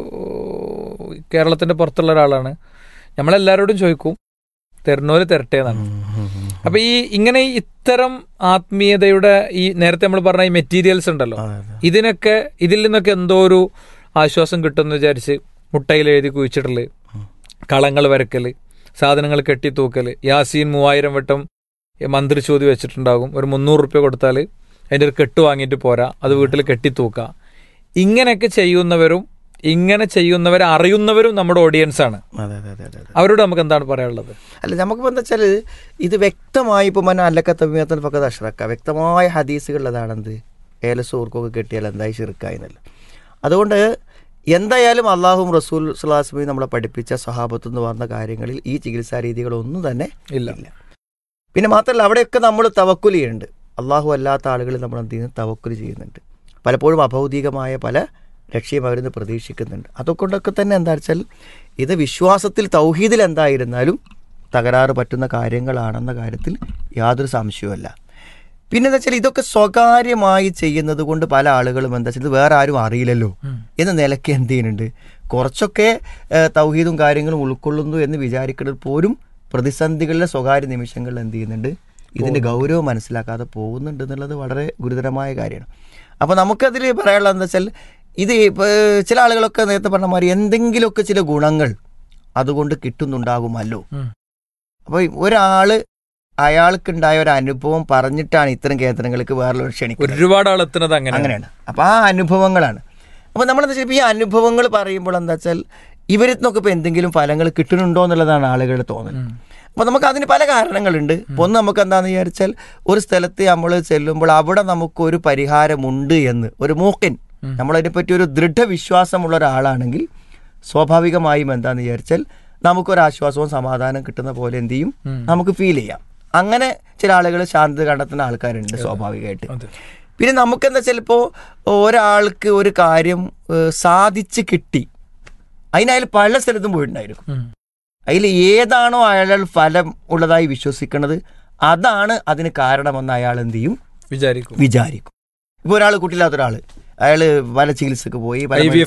S2: കേരളത്തിൻ്റെ പുറത്തുള്ള ഒരാളാണ്, നമ്മളെല്ലാവരോടും ചോദിക്കും തരുന്നവര് തരട്ടെ എന്നാണ്. അപ്പോൾ ഈ ഇങ്ങനെ ഇത്തരം ആത്മീയതയുടെ ഈ നേരത്തെ നമ്മൾ പറഞ്ഞ ഈ മെറ്റീരിയൽസ് ഉണ്ടല്ലോ, ഇതിനൊക്കെ ഇതിൽ നിന്നൊക്കെ എന്തോ ഒരു ആശ്വാസം കിട്ടുമെന്ന് വിചാരിച്ച് മുട്ടയിൽ എഴുതി കുഴിച്ചിടല്, കളങ്ങൾ വരക്കൽ, സാധനങ്ങൾ കെട്ടിത്തൂക്കൽ, യാസീൻ മൂവായിരം വട്ടം മന്ത്രി ചോദ്യ വെച്ചിട്ടുണ്ടാകും, ഒരു മുന്നൂറ് റുപ്യ കൊടുത്താൽ അതിൻ്റെ ഒരു കെട്ട് വാങ്ങിയിട്ട് പോരാ, അത് വീട്ടിൽ കെട്ടിത്തൂക്കുക, ഇങ്ങനെയൊക്കെ ചെയ്യുന്നവരും ഇങ്ങനെ ചെയ്യുന്നവരെ അറിയുന്നവരും നമ്മുടെ ഓഡിയൻസ് ആണ്. അവരോട് നമുക്ക് എന്താണ് പറയാനുള്ളത്?
S1: അല്ല, നമുക്കിപ്പോൾ എന്താ വെച്ചാൽ ഇത് വ്യക്തമായി ഇപ്പോൾ മന അല്ലക്കത്തമ്മിയത്തിന് പക്കത്ത് അഷ്റക്ക വ്യക്തമായ ഹദീസുകളിലതാണെന്ത് ഏലസൂർക്കൊക്കെ കെട്ടിയാൽ എന്തായി ഷിർക്കായെന്നല്ല. അതുകൊണ്ട് എന്തായാലും അള്ളാഹും റസൂൽ സ്വല്ലല്ലാഹു അലൈഹി വസല്ലം നമ്മളെ പഠിപ്പിച്ച സ്വഹാബത്ത് എന്ന് പറഞ്ഞ കാര്യങ്ങളിൽ ഈ ചികിത്സാ രീതികളൊന്നും തന്നെ
S2: ഇല്ല.
S1: പിന്നെ മാത്രമല്ല അവിടെയൊക്കെ നമ്മൾ തവക്കുൽ ചെയ്യുന്നുണ്ട്. അള്ളാഹു അല്ലാത്ത ആളുകളിൽ നമ്മൾ എന്ത് ചെയ്യുന്നത്, തവക്കുൽ ചെയ്യുന്നുണ്ട്. പലപ്പോഴും അഭൗതികമായ പല ലക്ഷ്യം അവരിന്ന് പ്രതീക്ഷിക്കുന്നുണ്ട്. അതുകൊണ്ടൊക്കെ തന്നെ എന്താ വെച്ചാൽ ഇത് വിശ്വാസത്തിൽ തൗഹീദിൽ എന്തായിരുന്നാലും തകരാറ് പറ്റുന്ന കാര്യങ്ങളാണെന്ന കാര്യത്തിൽ യാതൊരു സംശയവുമല്ല. പിന്നെ എന്താ വെച്ചാൽ ഇതൊക്കെ സ്വകാര്യമായി ചെയ്യുന്നത് കൊണ്ട് പല ആളുകളും എന്താ വെച്ചാൽ ഇത് വേറെ ആരും അറിയില്ലല്ലോ എന്ന നിലയ്ക്ക് എന്ത് ചെയ്യുന്നുണ്ട്, കുറച്ചൊക്കെ തൗഹീദും കാര്യങ്ങളും ഉൾക്കൊള്ളുന്നു എന്ന് വിചാരിക്കുന്നത് പോലും പ്രതിസന്ധികളിലെ സ്വകാര്യ നിമിഷങ്ങളിൽ എന്ത് ചെയ്യുന്നുണ്ട്, ഇതിൻ്റെ ഗൗരവം മനസ്സിലാക്കാതെ പോകുന്നുണ്ട് എന്നുള്ളത് വളരെ ഗുരുതരമായ കാര്യമാണ്. അപ്പോൾ നമുക്കതിൽ പറയാനുള്ളത് എന്താ വെച്ചാൽ ഇത് ചില ആളുകളൊക്കെ നേരത്തെ പറഞ്ഞ മാതിരി എന്തെങ്കിലുമൊക്കെ ചില ഗുണങ്ങൾ അതുകൊണ്ട് കിട്ടുന്നുണ്ടാകുമല്ലോ. അപ്പോൾ ഒരാൾ അയാൾക്കുണ്ടായ ഒരു അനുഭവം പറഞ്ഞിട്ടാണ് ഇത്തരം കേന്ദ്രങ്ങൾക്ക് വേറെ ക്ഷണിക്കുന്നത്.
S2: ഒരുപാട് ആൾ എത്തുന്നത്
S1: അങ്ങനെയാണ്. അപ്പോൾ ആ അനുഭവങ്ങളാണ്. അപ്പോൾ നമ്മളെന്താ വെച്ചാൽ ഈ അനുഭവങ്ങൾ പറയുമ്പോൾ എന്താ വെച്ചാൽ ഇവരിൽ നിന്നൊക്കെ ഇപ്പോൾ എന്തെങ്കിലും ഫലങ്ങൾ കിട്ടുന്നുണ്ടോ എന്നുള്ളതാണ് ആളുകളുടെ തോന്നൽ. അപ്പോൾ നമുക്ക് അതിന് പല കാരണങ്ങളുണ്ട്. ഇപ്പോൾ ഒന്ന് നമുക്ക് എന്താണെന്ന് വിചാരിച്ചാൽ ഒരു സ്ഥലത്ത് നമ്മൾ ചെല്ലുമ്പോൾ അവിടെ നമുക്കൊരു പരിഹാരമുണ്ട് എന്ന് ഒരു മൂക്കിൻ നമ്മളതിനെപ്പറ്റി ഒരു ദൃഢവിശ്വാസമുള്ള ഒരാളാണെങ്കിൽ സ്വാഭാവികമായും എന്താണെന്ന് വിചാരിച്ചാൽ നമുക്കൊരാശ്വാസവും സമാധാനം കിട്ടുന്ന പോലെ എന്ത് ചെയ്യും, നമുക്ക് ഫീൽ ചെയ്യാം. അങ്ങനെ ചില ആളുകൾ ശാന്തത കണ്ടെത്തുന്ന ആൾക്കാരുണ്ട് സ്വാഭാവികമായിട്ട്. പിന്നെ നമുക്കെന്താ വെച്ചാൽ ഇപ്പോൾ ഒരാൾക്ക് ഒരു കാര്യം സാധിച്ച് കിട്ടി, അതിനയാൾ പല സ്ഥലത്തും പോയിട്ടുണ്ടായിരിക്കും. അതിൽ ഏതാണോ അയാൾ ഫലം ഉള്ളതായി വിശ്വസിക്കുന്നത് അതാണ് അതിന് കാരണമെന്ന് അയാൾ എന്ത് ചെയ്യും,
S2: വിചാരിക്കും
S1: വിചാരിക്കും ഇപ്പോൾ ഒരാൾ കുട്ടിയില്ലാത്ത ഒരാൾ അയാൾ പല ചികിത്സക്ക് പോയി,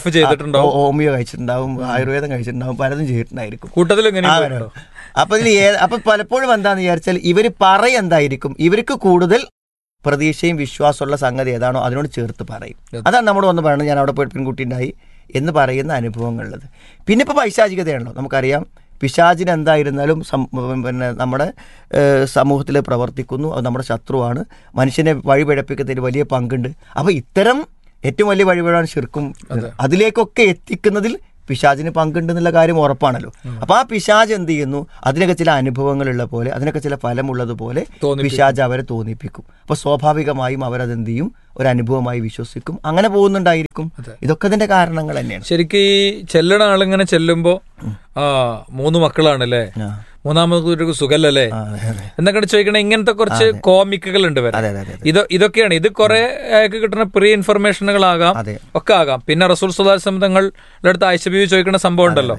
S1: ഹോമിയോ കഴിച്ചിട്ടുണ്ടാവും, ആയുർവേദം കഴിച്ചിട്ടുണ്ടാവും, പലതും ചെയ്തിട്ടുണ്ടായിരിക്കും
S2: കൂട്ടത്തിൽ.
S1: അപ്പൊ ഇതിൽ ഏ അപ്പൊ പലപ്പോഴും എന്താണെന്ന് വിചാരിച്ചാൽ ഇവർ പറയെന്തായിരിക്കും, ഇവർക്ക് കൂടുതൽ പ്രതീക്ഷയും വിശ്വാസമുള്ള സംഗതി ഏതാണോ അതിനോട് ചേർത്ത് പറയും. അതാണ് നമ്മൾ വന്ന് പറയുന്നത്, ഞാൻ അവിടെ പോയിട്ട് പെൺകുട്ടി ഉണ്ടായി എന്ന് പറയുന്ന അനുഭവങ്ങളുള്ളത്. പിന്നെ ഇപ്പോൾ പൈശാചികതയാണല്ലോ, നമുക്കറിയാം പിശാചിന് എന്തായിരുന്നാലും പിന്നെ നമ്മുടെ സമൂഹത്തിൽ പ്രവർത്തിക്കുന്നു, അത് നമ്മുടെ ശത്രുവാണ്, മനുഷ്യനെ വഴിപിഴപ്പിക്കുന്നതിന് വലിയ പങ്കുണ്ട്. അപ്പോൾ ഇത്തരം ഏറ്റവും വലിയ വഴിപിഴാണ് ശിർക്കും, അതിലേക്കൊക്കെ എത്തിക്കുന്നതിൽ പിശാചിന് പങ്കുണ്ടെന്നുള്ള കാര്യം ഉറപ്പാണല്ലോ. അപ്പോൾ ആ പിശാച് എന്ത് ചെയ്യുന്നു, അതിനൊക്കെ ചില അനുഭവങ്ങളുള്ള പോലെ, അതിനൊക്കെ ചില ഫലമുള്ളതുപോലെ പിശാച് അവരെ തോന്നിപ്പിക്കും. അപ്പോൾ സ്വാഭാവികമായും അവരതെന്ത് ചെയ്യും, ഒരു അനുഭവമായി വിശ്വസിക്കും, അങ്ങനെ പോകുന്നുണ്ടായിരിക്കും. ഇതൊക്കെ അതിന്റെ കാരണങ്ങൾ തന്നെയാണ്.
S2: ശരിക്കും ഈ ചെല്ലണ ആളിങ്ങനെ ചെല്ലുമ്പോ ആ മൂന്ന് മക്കളാണല്ലേ, മൂന്നാമത് ഒരു സുഖല്ലേ എന്നൊക്കെ ചോദിക്കണേ, ഇങ്ങനത്തെ കുറച്ച് കോമിക്കുകൾ ഉണ്ട് വരെ. ഇത് ഇതൊക്കെയാണ് ഇത് കുറെ കിട്ടുന്ന പ്രീ ഇൻഫർമേഷനുകളാകാം, ഒക്കെ ആകാം. പിന്നെ റസൂൽ സ്വല്ലല്ലാഹു അലൈഹി വസല്ലം തങ്ങളുടെ അടുത്ത് ആയിഷ ബീവി ചോദിക്കുന്ന സംഭവം ഉണ്ടല്ലോ,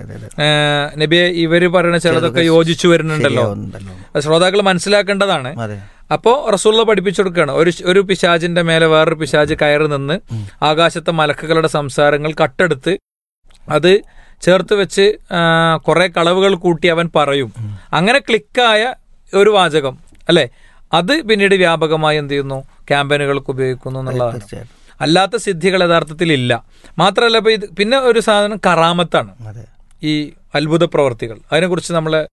S2: നബിയെ ഇവര് പറയുന്ന ചിലതൊക്കെ യോജിച്ചു വരുന്നുണ്ടല്ലോ, ശ്രോതാക്കൾ മനസ്സിലാക്കേണ്ടതാണ്. അപ്പോ റസൂലുള്ള പഠിപ്പിച്ചു കൊടുക്കുകയാണ്, ഒരു ഒരു പിശാചിന്റെ മേലെ വേറൊരു പിശാച് കയറി നിന്ന് ആകാശത്തെ മലക്കുകളുടെ സംസാരങ്ങൾ കട്ടെടുത്ത് അത് ചേർത്ത് വെച്ച് കുറെ കളവുകൾ കൂട്ടി അവൻ പറയും. അങ്ങനെ ക്ലിക്കായ ഒരു വാചകം അല്ലെ, അത് പിന്നീട് വ്യാപകമായി എന്ത് ചെയ്യുന്നു, ക്യാമ്പയിനുകൾക്ക് ഉപയോഗിക്കുന്നു എന്നുള്ളതാണ്. അല്ലാത്ത സിദ്ധികൾ യഥാർത്ഥത്തിൽ ഇല്ല. മാത്രമല്ല ഇപ്പൊ ഇത് പിന്നെ ഒരു സാധനം കറാമത്താണ്, ഈ അത്ഭുത പ്രവർത്തികൾ. അതിനെക്കുറിച്ച് നമ്മള്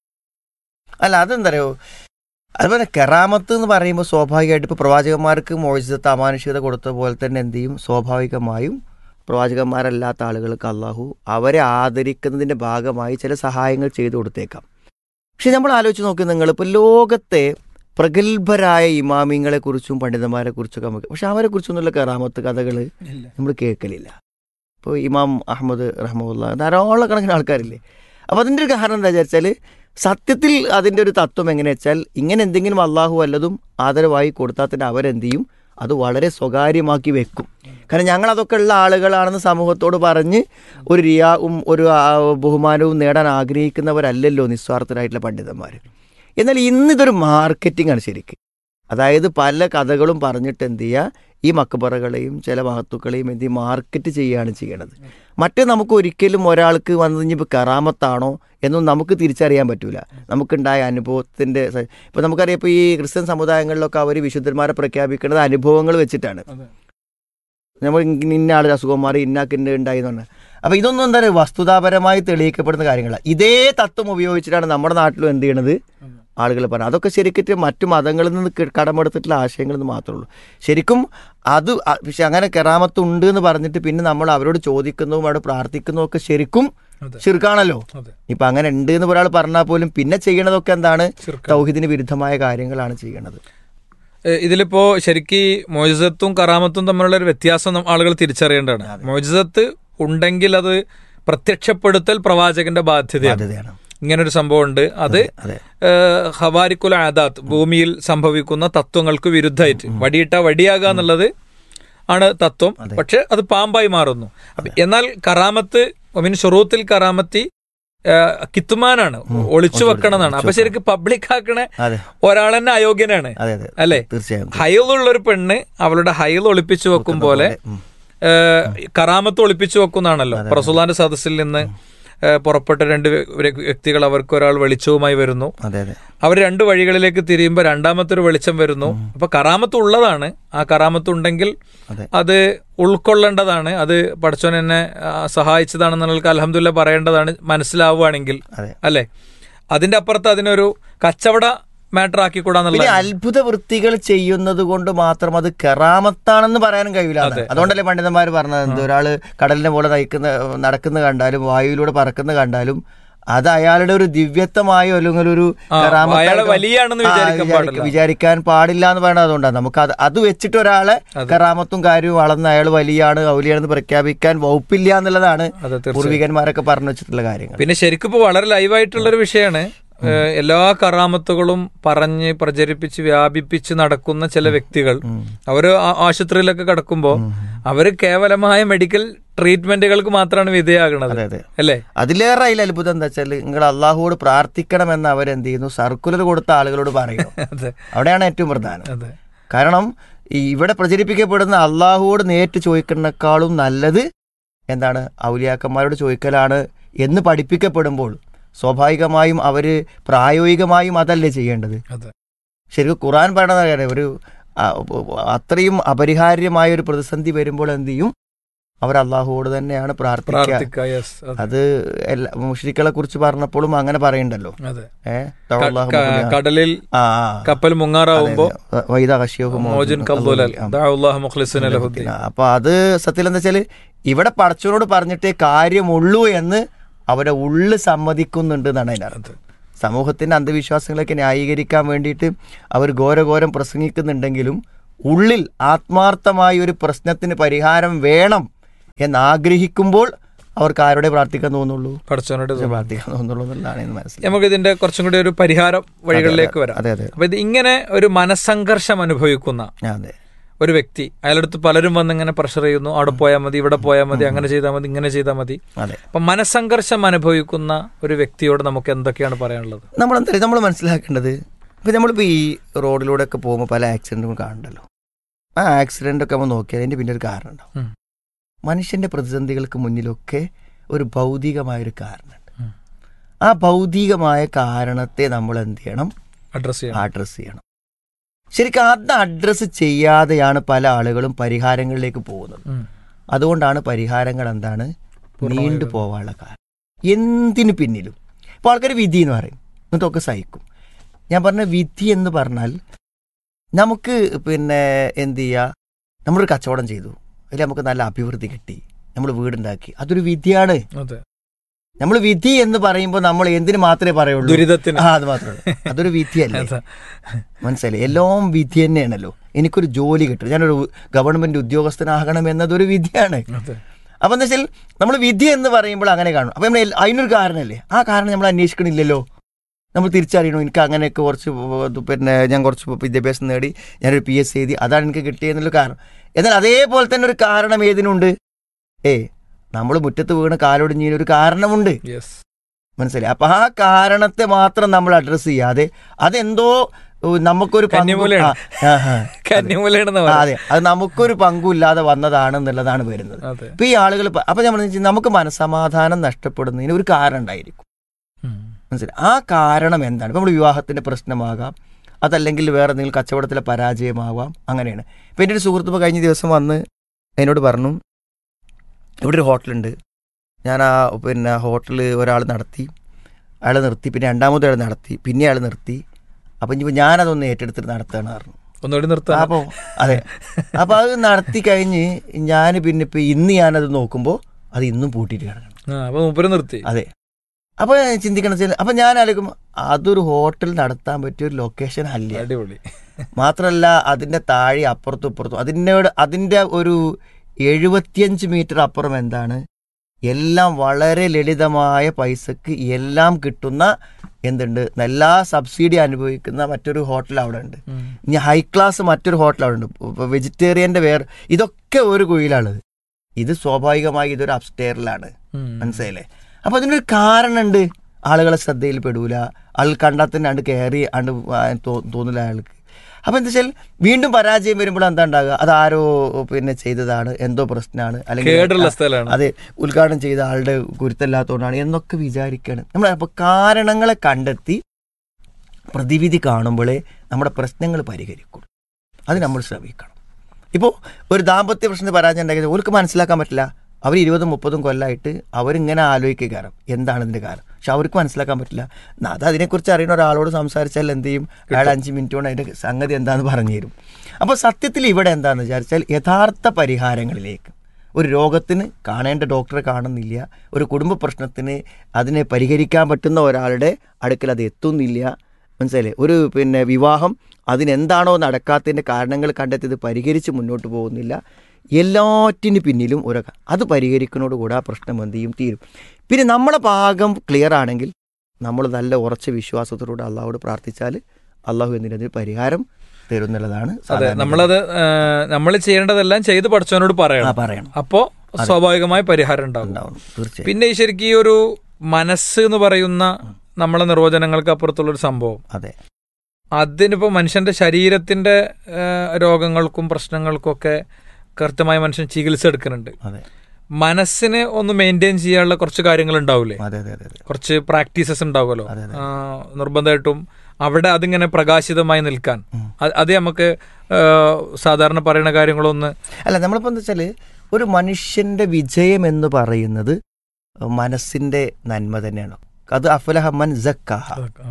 S1: അല്ല അതെന്തറിയോ, അതുപോലെ കറാമത്ത് എന്ന് പറയുമ്പോൾ സ്വാഭാവികമായിട്ട് ഇപ്പോൾ പ്രവാചകന്മാർക്ക് മോചിതത്തെ അമാനുഷികത കൊടുത്ത പോലെ തന്നെ എന്ത് ചെയ്യും, സ്വാഭാവികമായും പ്രവാചകന്മാരല്ലാത്ത ആളുകൾക്ക് അള്ളാഹു അവരെ ആദരിക്കുന്നതിൻ്റെ ഭാഗമായി ചില സഹായങ്ങൾ ചെയ്തു കൊടുത്തേക്കാം. പക്ഷെ നമ്മൾ ആലോചിച്ച് നോക്കി, നിങ്ങളിപ്പോൾ ലോകത്തെ പ്രഗത്ഭരായ ഇമാമിങ്ങളെക്കുറിച്ചും പണ്ഡിതന്മാരെക്കുറിച്ചൊക്കെ നമുക്ക്, പക്ഷെ അവരെക്കുറിച്ചൊന്നുള്ള കറാമത്ത് കഥകൾ നമ്മൾ കേൾക്കലില്ല. ഇപ്പോൾ ഇമാം അഹമ്മദ് റഹ്മത്തുള്ളാഹി ധാരാളം കണക്കിന് ആൾക്കാരില്ലേ. അപ്പോൾ അതിൻ്റെ ഒരു കാരണം എന്താ വിചാരിച്ചാൽ, സത്യത്തിൽ അതിൻ്റെ ഒരു തത്വം എങ്ങനെയാ വെച്ചാൽ, ഇങ്ങനെ എന്തെങ്കിലും അള്ളാഹു വല്ലതും ആദരവായി കൊടുത്താൽ തന്നെ അവരെന്ത് ചെയ്യും, അത് വളരെ സ്വകാര്യമാക്കി വെക്കും. കാരണം ഞങ്ങളതൊക്കെ ഉള്ള ആളുകളാണെന്ന് സമൂഹത്തോട് പറഞ്ഞ് ഒരു റിയാവും ഒരു ബഹുമാനവും നേടാൻ ആഗ്രഹിക്കുന്നവരല്ലല്ലോ നിസ്വാർത്ഥരായിട്ടുള്ള പണ്ഡിതന്മാർ. എന്നാൽ ഇന്നിതൊരു മാർക്കറ്റിംഗ് ആണ് ശരിക്കും. അതായത് പല കഥകളും പറഞ്ഞിട്ട് എന്ത് ചെയ്യുക, ഈ മക്ബറകളെയും ചില മഹത്തുക്കളെയും എന്ത് ചെയ്യും, മാർക്കറ്റ് ചെയ്യുകയാണ് ചെയ്യണത്. മറ്റേ നമുക്ക് ഒരിക്കലും ഒരാൾക്ക് വന്നത് ഇനിയിപ്പോൾ കറാമത്താണോ എന്നും നമുക്ക് തിരിച്ചറിയാൻ പറ്റൂല. നമുക്കുണ്ടായ അനുഭവത്തിൻ്റെ ഇപ്പോൾ നമുക്കറിയാം, ഇപ്പോൾ ഈ ക്രിസ്ത്യൻ സമുദായങ്ങളിലൊക്കെ അവർ വിശുദ്ധന്മാരെ പ്രഖ്യാപിക്കുന്നത് അനുഭവങ്ങൾ വെച്ചിട്ടാണ്. നമ്മൾ ഇന്ന ആൾ അസുഖം മാറി ഇന്നാക്കിൻ്റെ ഉണ്ടായി എന്ന് പറഞ്ഞാൽ, അപ്പോൾ ഇതൊന്നും എന്താ പറയുക, വസ്തുതാപരമായി തെളിയിക്കപ്പെടുന്ന കാര്യങ്ങളാണ്. ഇതേ തത്വം ഉപയോഗിച്ചിട്ടാണ് നമ്മുടെ നാട്ടിലും എന്ത് ചെയ്യണത് ആളുകൾ പറഞ്ഞത്. അതൊക്കെ ശരിക്കും മറ്റു മതങ്ങളിൽ നിന്ന് കടമെടുത്തിട്ടുള്ള ആശയങ്ങളെന്ന് മാത്രമേ ഉള്ളൂ. ശരിക്കും അത് പക്ഷെ അങ്ങനെ കറാമത്തുണ്ട് എന്ന് പറഞ്ഞിട്ട് പിന്നെ നമ്മൾ അവരോട് ചോദിക്കുന്നതും അവിടെ പ്രാർത്ഥിക്കുന്നതും ഒക്കെ ശരിക്കും ശിർക്കാണല്ലോ. ഇപ്പം അങ്ങനെ ഉണ്ട് എന്ന് ഒരാൾ പറഞ്ഞാൽ പോലും പിന്നെ ചെയ്യണതൊക്കെ എന്താണ്, തൗഹീദിന് വിരുദ്ധമായ കാര്യങ്ങളാണ് ചെയ്യണത്.
S2: ഇതിലിപ്പോ ശരിക്കും മോജിസത്തും കറാമത്തും തമ്മിലുള്ള ഒരു വ്യത്യാസം ആളുകൾ തിരിച്ചറിയേണ്ടതാണ്. മോജിസത്ത് ഉണ്ടെങ്കിൽ അത് പ്രത്യക്ഷപ്പെടുത്തൽ പ്രവാചകന്റെ ബാധ്യതയാണ്. ഇങ്ങനൊരു സംഭവം ഉണ്ട്, അത് ഹവാരിക്കുൽ ആദാത്ത്, ഭൂമിയിൽ സംഭവിക്കുന്ന തത്വങ്ങൾക്ക് വിരുദ്ധമായിട്ട് വടിയിട്ട വടിയാകുക എന്നുള്ളത് ആണ് തത്വം. പക്ഷെ അത് പാമ്പായി മാറുന്നു. എന്നാൽ കറാമത്ത് മിൻ ശുറൂത്തിൽ കറാമത്തി കിത്തുമാനാണ്, ഒളിച്ചു വെക്കണമെന്നാണ്. അപ്പൊ ശരിക്കും പബ്ലിക് ആക്കണ ഒരാൾ തന്നെ അയോഗ്യനാണ് അല്ലെ. ഹൈലുള്ള ഒരു പെണ്ണ് അവളുടെ ഹൈൽ ഒളിപ്പിച്ചു വെക്കും പോലെ കറാമത്ത് ഒളിപ്പിച്ചു വെക്കുന്നാണല്ലോ. റസൂലുള്ളാഹിന്റെ സദസ്സിൽ നിന്ന് പുറപ്പെട്ട രണ്ട് വ്യക്തികൾ, അവർക്ക് ഒരാൾ വെളിച്ചവുമായി വരുന്നു. അവർ രണ്ട് വഴികളിലേക്ക് തിരിയുമ്പോൾ രണ്ടാമത്തെ ഒരു വെളിച്ചം വരുന്നു. അപ്പൊ കറാമത്ത് ഉള്ളതാണ്. ആ കറാമത്ത് ഉണ്ടെങ്കിൽ അത് ഉൾക്കൊള്ളേണ്ടതാണ്. അത് പടച്ചോൻ എന്നെ സഹായിച്ചതാണെന്നുള്ളത് അൽഹംദുലില്ലാ പറയേണ്ടതാണ്, മനസ്സിലാവുകയാണെങ്കിൽ അല്ലെ. അതിന്റെ അപ്പുറത്ത് അതിനൊരു കച്ചവട മാറ്റർ ആക്കിക്കൂടാന്നുള്ള
S1: അത്ഭുത വൃത്തികൾ ചെയ്യുന്നത് കൊണ്ട് മാത്രം അത് കറാമത്താണെന്ന് പറയാനും കഴിയില്ല. അതുകൊണ്ടല്ലേ പണ്ഡിതന്മാർ പറഞ്ഞത്, എന്ത് ഒരാള് കടലിനെ പോലെ നയിക്കുന്ന നടക്കുന്ന കണ്ടാലും വായുവിലൂടെ പറക്കുന്ന കണ്ടാലും അത് അയാളുടെ ഒരു ദിവ്യത്വമായോ അല്ലെങ്കിൽ ഒരു വിചാരിക്കാൻ പാടില്ല എന്ന് പറയുന്നത്. അതുകൊണ്ടാണ് നമുക്ക് അത് അത് വെച്ചിട്ട് ഒരാളെ കറാമത്തും കാര്യവും വളർന്ന് അയാൾ വലിയാണ് ഔലിയാണെന്ന് പ്രഖ്യാപിക്കാൻ വകുപ്പില്ല എന്നുള്ളതാണ് പൂർവികന്മാരൊക്കെ പറഞ്ഞു വെച്ചിട്ടുള്ള കാര്യങ്ങൾ.
S2: പിന്നെ ശരിക്കും ഇപ്പൊ വളരെ ലൈവായിട്ടുള്ളൊരു വിഷയമാണ്. എല്ലാ കറാമത്തുകളും പറഞ്ഞ് പ്രചരിപ്പിച്ച് വ്യാപിപ്പിച്ച് നടക്കുന്ന ചില വ്യക്തികൾ, അവര് ആശുപത്രിയിലൊക്കെ കിടക്കുമ്പോ അവര് കേവലമായ മെഡിക്കൽ ട്രീറ്റ്മെന്റുകൾക്ക് മാത്രമാണ് വിധേയമാകുന്നത് അല്ലേ.
S1: അതിലേറെ അതിൽ അത്ഭുതം എന്താ വെച്ചാൽ, നിങ്ങൾ അള്ളാഹുവോട് പ്രാർത്ഥിക്കണമെന്ന് അവരെന്ത് ചെയ്യുന്നു, സർക്കുലർ കൊടുത്ത ആളുകളോട് പറയുന്നു. അവിടെയാണ് ഏറ്റവും പ്രധാനം. കാരണം ഇവിടെ പ്രചരിപ്പിക്കപ്പെടുന്ന അള്ളാഹുവോട് നേരിട്ട് ചോദിക്കുന്നതിനേക്കാളും നല്ലത് എന്താണ്, ഔലിയാക്കന്മാരോട് ചോദിക്കലാണ് എന്ന് പഠിപ്പിക്കപ്പെടുമ്പോൾ സ്വാഭാവികമായും അവര് പ്രായോഗികമായും അതല്ലേ ചെയ്യേണ്ടത്. ശരിക്കും ഖുർആൻ പറയണത് ഒരു അത്രയും അപരിഹാര്യമായ ഒരു പ്രതിസന്ധി വരുമ്പോൾ എന്ത് ചെയ്യും, അവർ അള്ളാഹുവോട് തന്നെയാണ് പ്രാർത്ഥിക്കുക.
S2: പ്രാർത്ഥിക്കുക. Yes, അതെ.
S1: അത് എല്ലാ മുശ്രിക്കുകളെ കുറിച്ച് പറഞ്ഞപ്പോഴും അങ്ങനെ പറയണ്ടല്ലോ.
S2: അതെ.
S1: ഏഹ്
S2: ക- കടലിൽ കപ്പൽ മുങ്ങാറാവുമ്പോ മോജിൻ ഖദ്ദുലൽ ദഅഉല്ലാഹു മുഖ്ലിസീന ലഹുദ്ദീൻ.
S1: അപ്പൊ അത് സത്യം എന്താ വെച്ചാല് ഇവിടെ പടച്ചവനോട് പറഞ്ഞിട്ടേ കാര്യമുള്ളൂ എന്ന് അവരെ ഉള്ളു സമ്മതിക്കുന്നുണ്ട് എന്നാണ് അതിനർത്ഥം. സമൂഹത്തിന്റെ അന്ധവിശ്വാസങ്ങളൊക്കെ ന്യായീകരിക്കാൻ വേണ്ടിയിട്ട് അവർ ഘോരഘോരം പ്രസംഗിക്കുന്നുണ്ടെങ്കിലും ഉള്ളിൽ ആത്മാർത്ഥമായ ഒരു പ്രശ്നത്തിന് പരിഹാരം വേണം എന്നാഗ്രഹിക്കുമ്പോൾ അവർക്ക് ആരോടെ പ്രാർത്ഥിക്കാൻ തോന്നുള്ളൂ?
S2: പടച്ചവനോട്
S1: പ്രാർത്ഥിക്കാൻ തോന്നുള്ളൂ എന്നുള്ളതാണ് മനസ്സിലായി.
S2: നമുക്ക് ഇതിന്റെ കുറച്ചും കൂടി ഒരു പരിഹാര വഴികളിലേക്ക് വരാം.
S1: അതെ അതെ.
S2: അപ്പൊ ഇത് ഇങ്ങനെ ഒരു മനസ്സംഘർഷം അനുഭവിക്കുന്ന
S1: അതെ
S2: ഒരു വ്യക്തി, അയാളടുത്ത് പലരും വന്ന് ഇങ്ങനെ പ്രഷർ ചെയ്യുന്നു, അവിടെ പോയാൽ മതി, ഇവിടെ പോയാൽ മതി, അങ്ങനെ ചെയ്താൽ മതി, ഇങ്ങനെ ചെയ്താൽ മതി. അപ്പൊ മനസ്സംഘർഷം അനുഭവിക്കുന്ന ഒരു വ്യക്തിയോട് നമുക്ക് എന്തൊക്കെയാണ് പറയാനുള്ളത്?
S1: നമ്മളെന്താ നമ്മൾ മനസ്സിലാക്കേണ്ടത്, ഇപ്പം നമ്മളിപ്പോൾ ഈ റോഡിലൂടെ ഒക്കെ പോകുമ്പോൾ പല ആക്സിഡൻറ്റും കാണുന്നുണ്ടല്ലോ. ആ ആക്സിഡൻ്റ് ഒക്കെ നമ്മൾ നോക്കിയാൽ അതിൻ്റെ പിന്നെ ഒരു കാരണം ഉണ്ടാവും. മനുഷ്യൻ്റെ പ്രതിസന്ധികൾക്ക് മുന്നിലൊക്കെ ഒരു ഭൗതികമായൊരു കാരണമുണ്ട്. ആ ഭൗതികമായ കാരണത്തെ നമ്മൾ എന്ത് ചെയ്യണം?
S2: അഡ്രസ് ചെയ്യണം.
S1: അഡ്രസ് ചെയ്യണം. ശരിക്കും അത് അഡ്രസ്സ് ചെയ്യാതെയാണ് പല ആളുകളും പരിഹാരങ്ങളിലേക്ക് പോകുന്നത്. അതുകൊണ്ടാണ് പരിഹാരങ്ങൾ എന്താണ് നീണ്ടു പോകാനുള്ള കാരണം. എന്തിനു പിന്നിലും ഇപ്പോൾ ആൾക്കാർ വിധി എന്ന് പറയും, എന്നിട്ടൊക്കെ സഹിക്കും. ഞാൻ പറഞ്ഞ വിധി എന്ന് പറഞ്ഞാൽ നമുക്ക് പിന്നെ എന്ത് ചെയ്യുക, നമ്മളൊരു കച്ചവടം ചെയ്തു, അതിൽ നമുക്ക് നല്ല അഭിവൃദ്ധി കിട്ടി, നമ്മൾ വീടുണ്ടാക്കി, അതൊരു വിധിയാണ്. നമ്മൾ വിധി എന്ന് പറയുമ്പോൾ നമ്മൾ എന്തിനു മാത്രമേ പറയുള്ളൂ? ദുരിതത്തിന്. ആ അത് മാത്രമേ ഉള്ളൂ. അതൊരു വിധിയല്ലേ? മനസ്സിലായി? എല്ലാം വിധി തന്നെയാണല്ലോ. എനിക്കൊരു ജോലി കിട്ടും, ഞാനൊരു ഗവൺമെന്റ് ഉദ്യോഗസ്ഥനാകണം എന്നതൊരു വിധിയാണ്. അപ്പം എന്താ വെച്ചാൽ നമ്മൾ വിധി എന്ന് പറയുമ്പോൾ അങ്ങനെ കാണും. അപ്പം നമ്മൾ അതിനൊരു കാരണമല്ലേ, ആ കാരണം നമ്മൾ അന്വേഷിക്കണില്ലല്ലോ. നമ്മൾ തിരിച്ചറിയണോ എനിക്ക് അങ്ങനെയൊക്കെ കുറച്ച് പിന്നെ ഞാൻ കുറച്ച് വിദ്യാഭ്യാസം നേടി, ഞാനൊരു പി എസ് എഴുതി, അതാണ് എനിക്ക് കിട്ടിയെന്നുള്ള കാരണം. എന്നാൽ അതേപോലെ തന്നെ ഒരു കാരണം ഏതിനുണ്ട്? ഏ നമ്മൾ മുറ്റത്ത് വീണ് കാലൊടിഞ്ഞതിനൊരു കാരണമുണ്ട്. മനസ്സിലായി? അപ്പൊ ആ കാരണത്തെ മാത്രം നമ്മൾ അഡ്രസ്സ് ചെയ്യാതെ അതെന്തോ നമുക്കൊരു അതെ അത് നമുക്കൊരു പങ്കുമില്ലാതെ വന്നതാണെന്നുള്ളതാണ് വരുന്നത്. ഇപ്പൊ ഈ ആളുകൾ അപ്പൊ നമ്മൾ നമുക്ക് മനസ്സമാധാനം നഷ്ടപ്പെടുന്നതിന് ഒരു കാരണം ഉണ്ടായിരിക്കും. മനസ്സിലായി? ആ കാരണം എന്താണ്? ഇപ്പം നമ്മൾ വിവാഹത്തിൻ്റെ പ്രശ്നമാകാം, അതല്ലെങ്കിൽ വേറെ എന്തെങ്കിലും കച്ചവടത്തിലെ പരാജയമാവാം, അങ്ങനെയാണ്. ഇപ്പം എൻ്റെ ഒരു സുഹൃത്ത് ഇപ്പോൾ കഴിഞ്ഞ ദിവസം വന്ന് എന്നോട് പറഞ്ഞു, ഇവിടെ ഒരു ഹോട്ടലുണ്ട്, ഞാൻ ആ പിന്നെ ഹോട്ടൽ ഒരാൾ നടത്തി, അയാൾ നിർത്തി, പിന്നെ രണ്ടാമത് അയാൾ നടത്തി, പിന്നെ അയാൾ നിർത്തി, അപ്പം ഇനിയിപ്പോൾ ഞാനതൊന്ന് ഏറ്റെടുത്തിട്ട് നടത്തുകയാണ് പറഞ്ഞു.
S2: ഒന്നുകൂടി നിർത്താം.
S1: അപ്പോൾ അതെ, അപ്പോൾ അത് നടത്തി കഴിഞ്ഞ് ഞാൻ പിന്നെ ഇപ്പം ഇന്ന് ഞാനത് നോക്കുമ്പോൾ അത് ഇന്നും പൂട്ടിയിട്ട് കിടക്കണം.
S2: നിർത്തി.
S1: അതെ. അപ്പോൾ ചിന്തിക്കണം, അപ്പം ഞാൻ ആലോചിക്കും അതൊരു ഹോട്ടൽ നടത്താൻ പറ്റിയ ഒരു ലൊക്കേഷൻ അല്ല.
S2: അടിപൊളി.
S1: മാത്രമല്ല അതിൻ്റെ താഴെ അപ്പുറത്തും ഇപ്പുറത്തും അതിനോട് അതിൻ്റെ ഒരു എഴുപത്തിയഞ്ച് മീറ്റർ അപ്പുറം എന്താണ്, എല്ലാം വളരെ ലളിതമായ പൈസക്ക് എല്ലാം കിട്ടുന്ന എന്തുണ്ട്, എല്ലാ സബ്സിഡി അനുഭവിക്കുന്ന മറ്റൊരു ഹോട്ടൽ അവിടെ ഉണ്ട്. ഇനി ഹൈ ക്ലാസ് മറ്റൊരു ഹോട്ടൽ അവിടെ ഉണ്ട്, വെജിറ്റേറിയൻ്റെ വേറെ. ഇതൊക്കെ ഒരു കുഴിയിലാണത്. ഇത് സ്വാഭാവികമായി ഇതൊരു അപ്സ്റ്റെയറിലാണ്. മനസ്സിലായില്ലേ? അപ്പൊ അതിനൊരു കാരണമുണ്ട്. ആളുകളെ ശ്രദ്ധയിൽ പെടൂല, ആൾ കണ്ടാൽ തന്നെ അണ്ട് കയറി അണ്ട് തോന്നില്ല അയാൾക്ക്. അപ്പൊ എന്താ വെച്ചാൽ വീണ്ടും പരാജയം വരുമ്പോൾ എന്താ ഉണ്ടാകുക, അതാരോ പിന്നെ ചെയ്തതാണ്, എന്തോ പ്രശ്നമാണ്, അല്ലെങ്കിൽ അതെ ഉദ്ഘാടനം ചെയ്ത ആളുടെ ഗുരുത്തല്ലാത്തതുകൊണ്ടാണ് എന്നൊക്കെ വിചാരിക്കുകയാണ് നമ്മൾ. അപ്പോൾ കാരണങ്ങളെ കണ്ടെത്തി പ്രതിവിധി കാണുമ്പോഴേ നമ്മുടെ പ്രശ്നങ്ങൾ പരിഹരിക്കും. അത് നമ്മൾ ശ്രമിക്കണം. ഇപ്പോൾ ഒരു ദാമ്പത്യ പ്രശ്നത്തിൽ പരാജയം ഉണ്ടാക്കിയത് അവർക്ക് മനസ്സിലാക്കാൻ പറ്റില്ല. അവർ ഇരുപതും മുപ്പതും കൊല്ലമായിട്ട് അവരിങ്ങനെ ആലോചിക്കുക കാരണം എന്താണ് ഇതിൻ്റെ കാരണം, പക്ഷെ അവർക്ക് മനസ്സിലാക്കാൻ പറ്റില്ല. അത് അതിനെക്കുറിച്ച് അറിയുന്ന ഒരാളോട് സംസാരിച്ചാൽ എന്ത് ചെയ്യും, അയാൾ അഞ്ച് മിനിറ്റ് കൊണ്ട് അതിൻ്റെ സംഗതി എന്താണെന്ന് പറഞ്ഞു തരും. അപ്പോൾ സത്യത്തിൽ ഇവിടെ എന്താണെന്ന് വിചാരിച്ചാൽ യഥാർത്ഥ പരിഹാരങ്ങളിലേക്ക്, ഒരു രോഗത്തിന് കാണേണ്ട ഡോക്ടറെ കാണുന്നില്ല, ഒരു കുടുംബ പ്രശ്നത്തിന് അതിനെ പരിഹരിക്കാൻ പറ്റുന്ന ഒരാളുടെ അടുക്കൽ അത് എത്തുന്നില്ല. മനസ്സിലായില്ലേ? ഒരു പിന്നെ വിവാഹം അതിനെന്താണോ നടക്കാത്തതിൻ്റെ കാരണങ്ങൾ കണ്ടെത്തി ഇത് പരിഹരിച്ച് മുന്നോട്ട് പോകുന്നില്ല. എല്ലാറ്റിന് പിന്നിലും ഒരു അത് പരിഹരിക്കുന്നതോടുകൂടി ആ പ്രശ്നം എന്ത് ചെയ്യും, തീരും. പിന്നെ നമ്മളെ ഭാഗം ക്ലിയർ ആണെങ്കിൽ നമ്മൾ നല്ല ഉറച്ച വിശ്വാസത്തോടെ അള്ളാഹുവോട് പ്രാർത്ഥിച്ചാൽ അള്ളാഹു എന്തിനതിന് പരിഹാരം തരുന്നുള്ളതാണ്.
S2: അതെ, നമ്മളത് നമ്മൾ ചെയ്യേണ്ടതെല്ലാം ചെയ്ത് പഠിച്ചവനോട് പറയണം പറയണം അപ്പോൾ സ്വാഭാവികമായി പരിഹാരം ഉണ്ടാവും. തീർച്ചയായും. പിന്നെ ഈ ശരിക്കും ഈ ഒരു മനസ്സ് എന്ന് പറയുന്ന നമ്മളെ നിർവചനങ്ങൾക്ക് അപ്പുറത്തുള്ളൊരു സംഭവം,
S1: അതെ,
S2: അതിനിപ്പോ മനുഷ്യന്റെ ശരീരത്തിന്റെ രോഗങ്ങൾക്കും പ്രശ്നങ്ങൾക്കും ഒക്കെ കൃത്യമായി മനുഷ്യൻ ചികിത്സ എടുക്കുന്നുണ്ട്. മനസ്സിനെ ഒന്ന് മെയിൻറ്റെയിൻ ചെയ്യാനുള്ള കുറച്ച് കാര്യങ്ങൾ ഉണ്ടാവില്ലേ, കുറച്ച് പ്രാക്ടീസസ് ഉണ്ടാവുമല്ലോ നിർബന്ധമായിട്ടും അവിടെ അതിങ്ങനെ പ്രകാശിതമായി നിൽക്കാൻ. അത് നമുക്ക് സാധാരണ പറയുന്ന കാര്യങ്ങളൊന്ന്
S1: അല്ല, നമ്മളിപ്പോൾ എന്താ വെച്ചാൽ ഒരു മനുഷ്യൻ്റെ വിജയം എന്ന് പറയുന്നത് മനസ്സിൻ്റെ നന്മ തന്നെയാണ്. അത് അഫലഹമ്മൻ സക്കാഹ,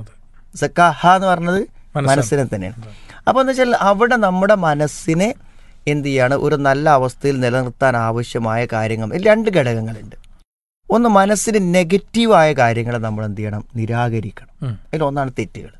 S1: സക്കാഹ എന്ന് പറഞ്ഞത് മനസ്സിനെ തന്നെയാണ്. അപ്പോൾ എന്ന് വെച്ചാൽ അവിടെ നമ്മുടെ മനസ്സിനെ എന്ത് ചെയ്യാണ്, ഒരു നല്ല അവസ്ഥയിൽ നിലനിർത്താൻ ആവശ്യമായ കാര്യങ്ങൾ രണ്ട് ഘടകങ്ങളുണ്ട്. ഒന്ന്, മനസ്സിന് നെഗറ്റീവായ കാര്യങ്ങളെ നമ്മൾ എന്ത് ചെയ്യണം, നിരാകരിക്കണം. അതിൽ ഒന്നാണ് തെറ്റുകൾ.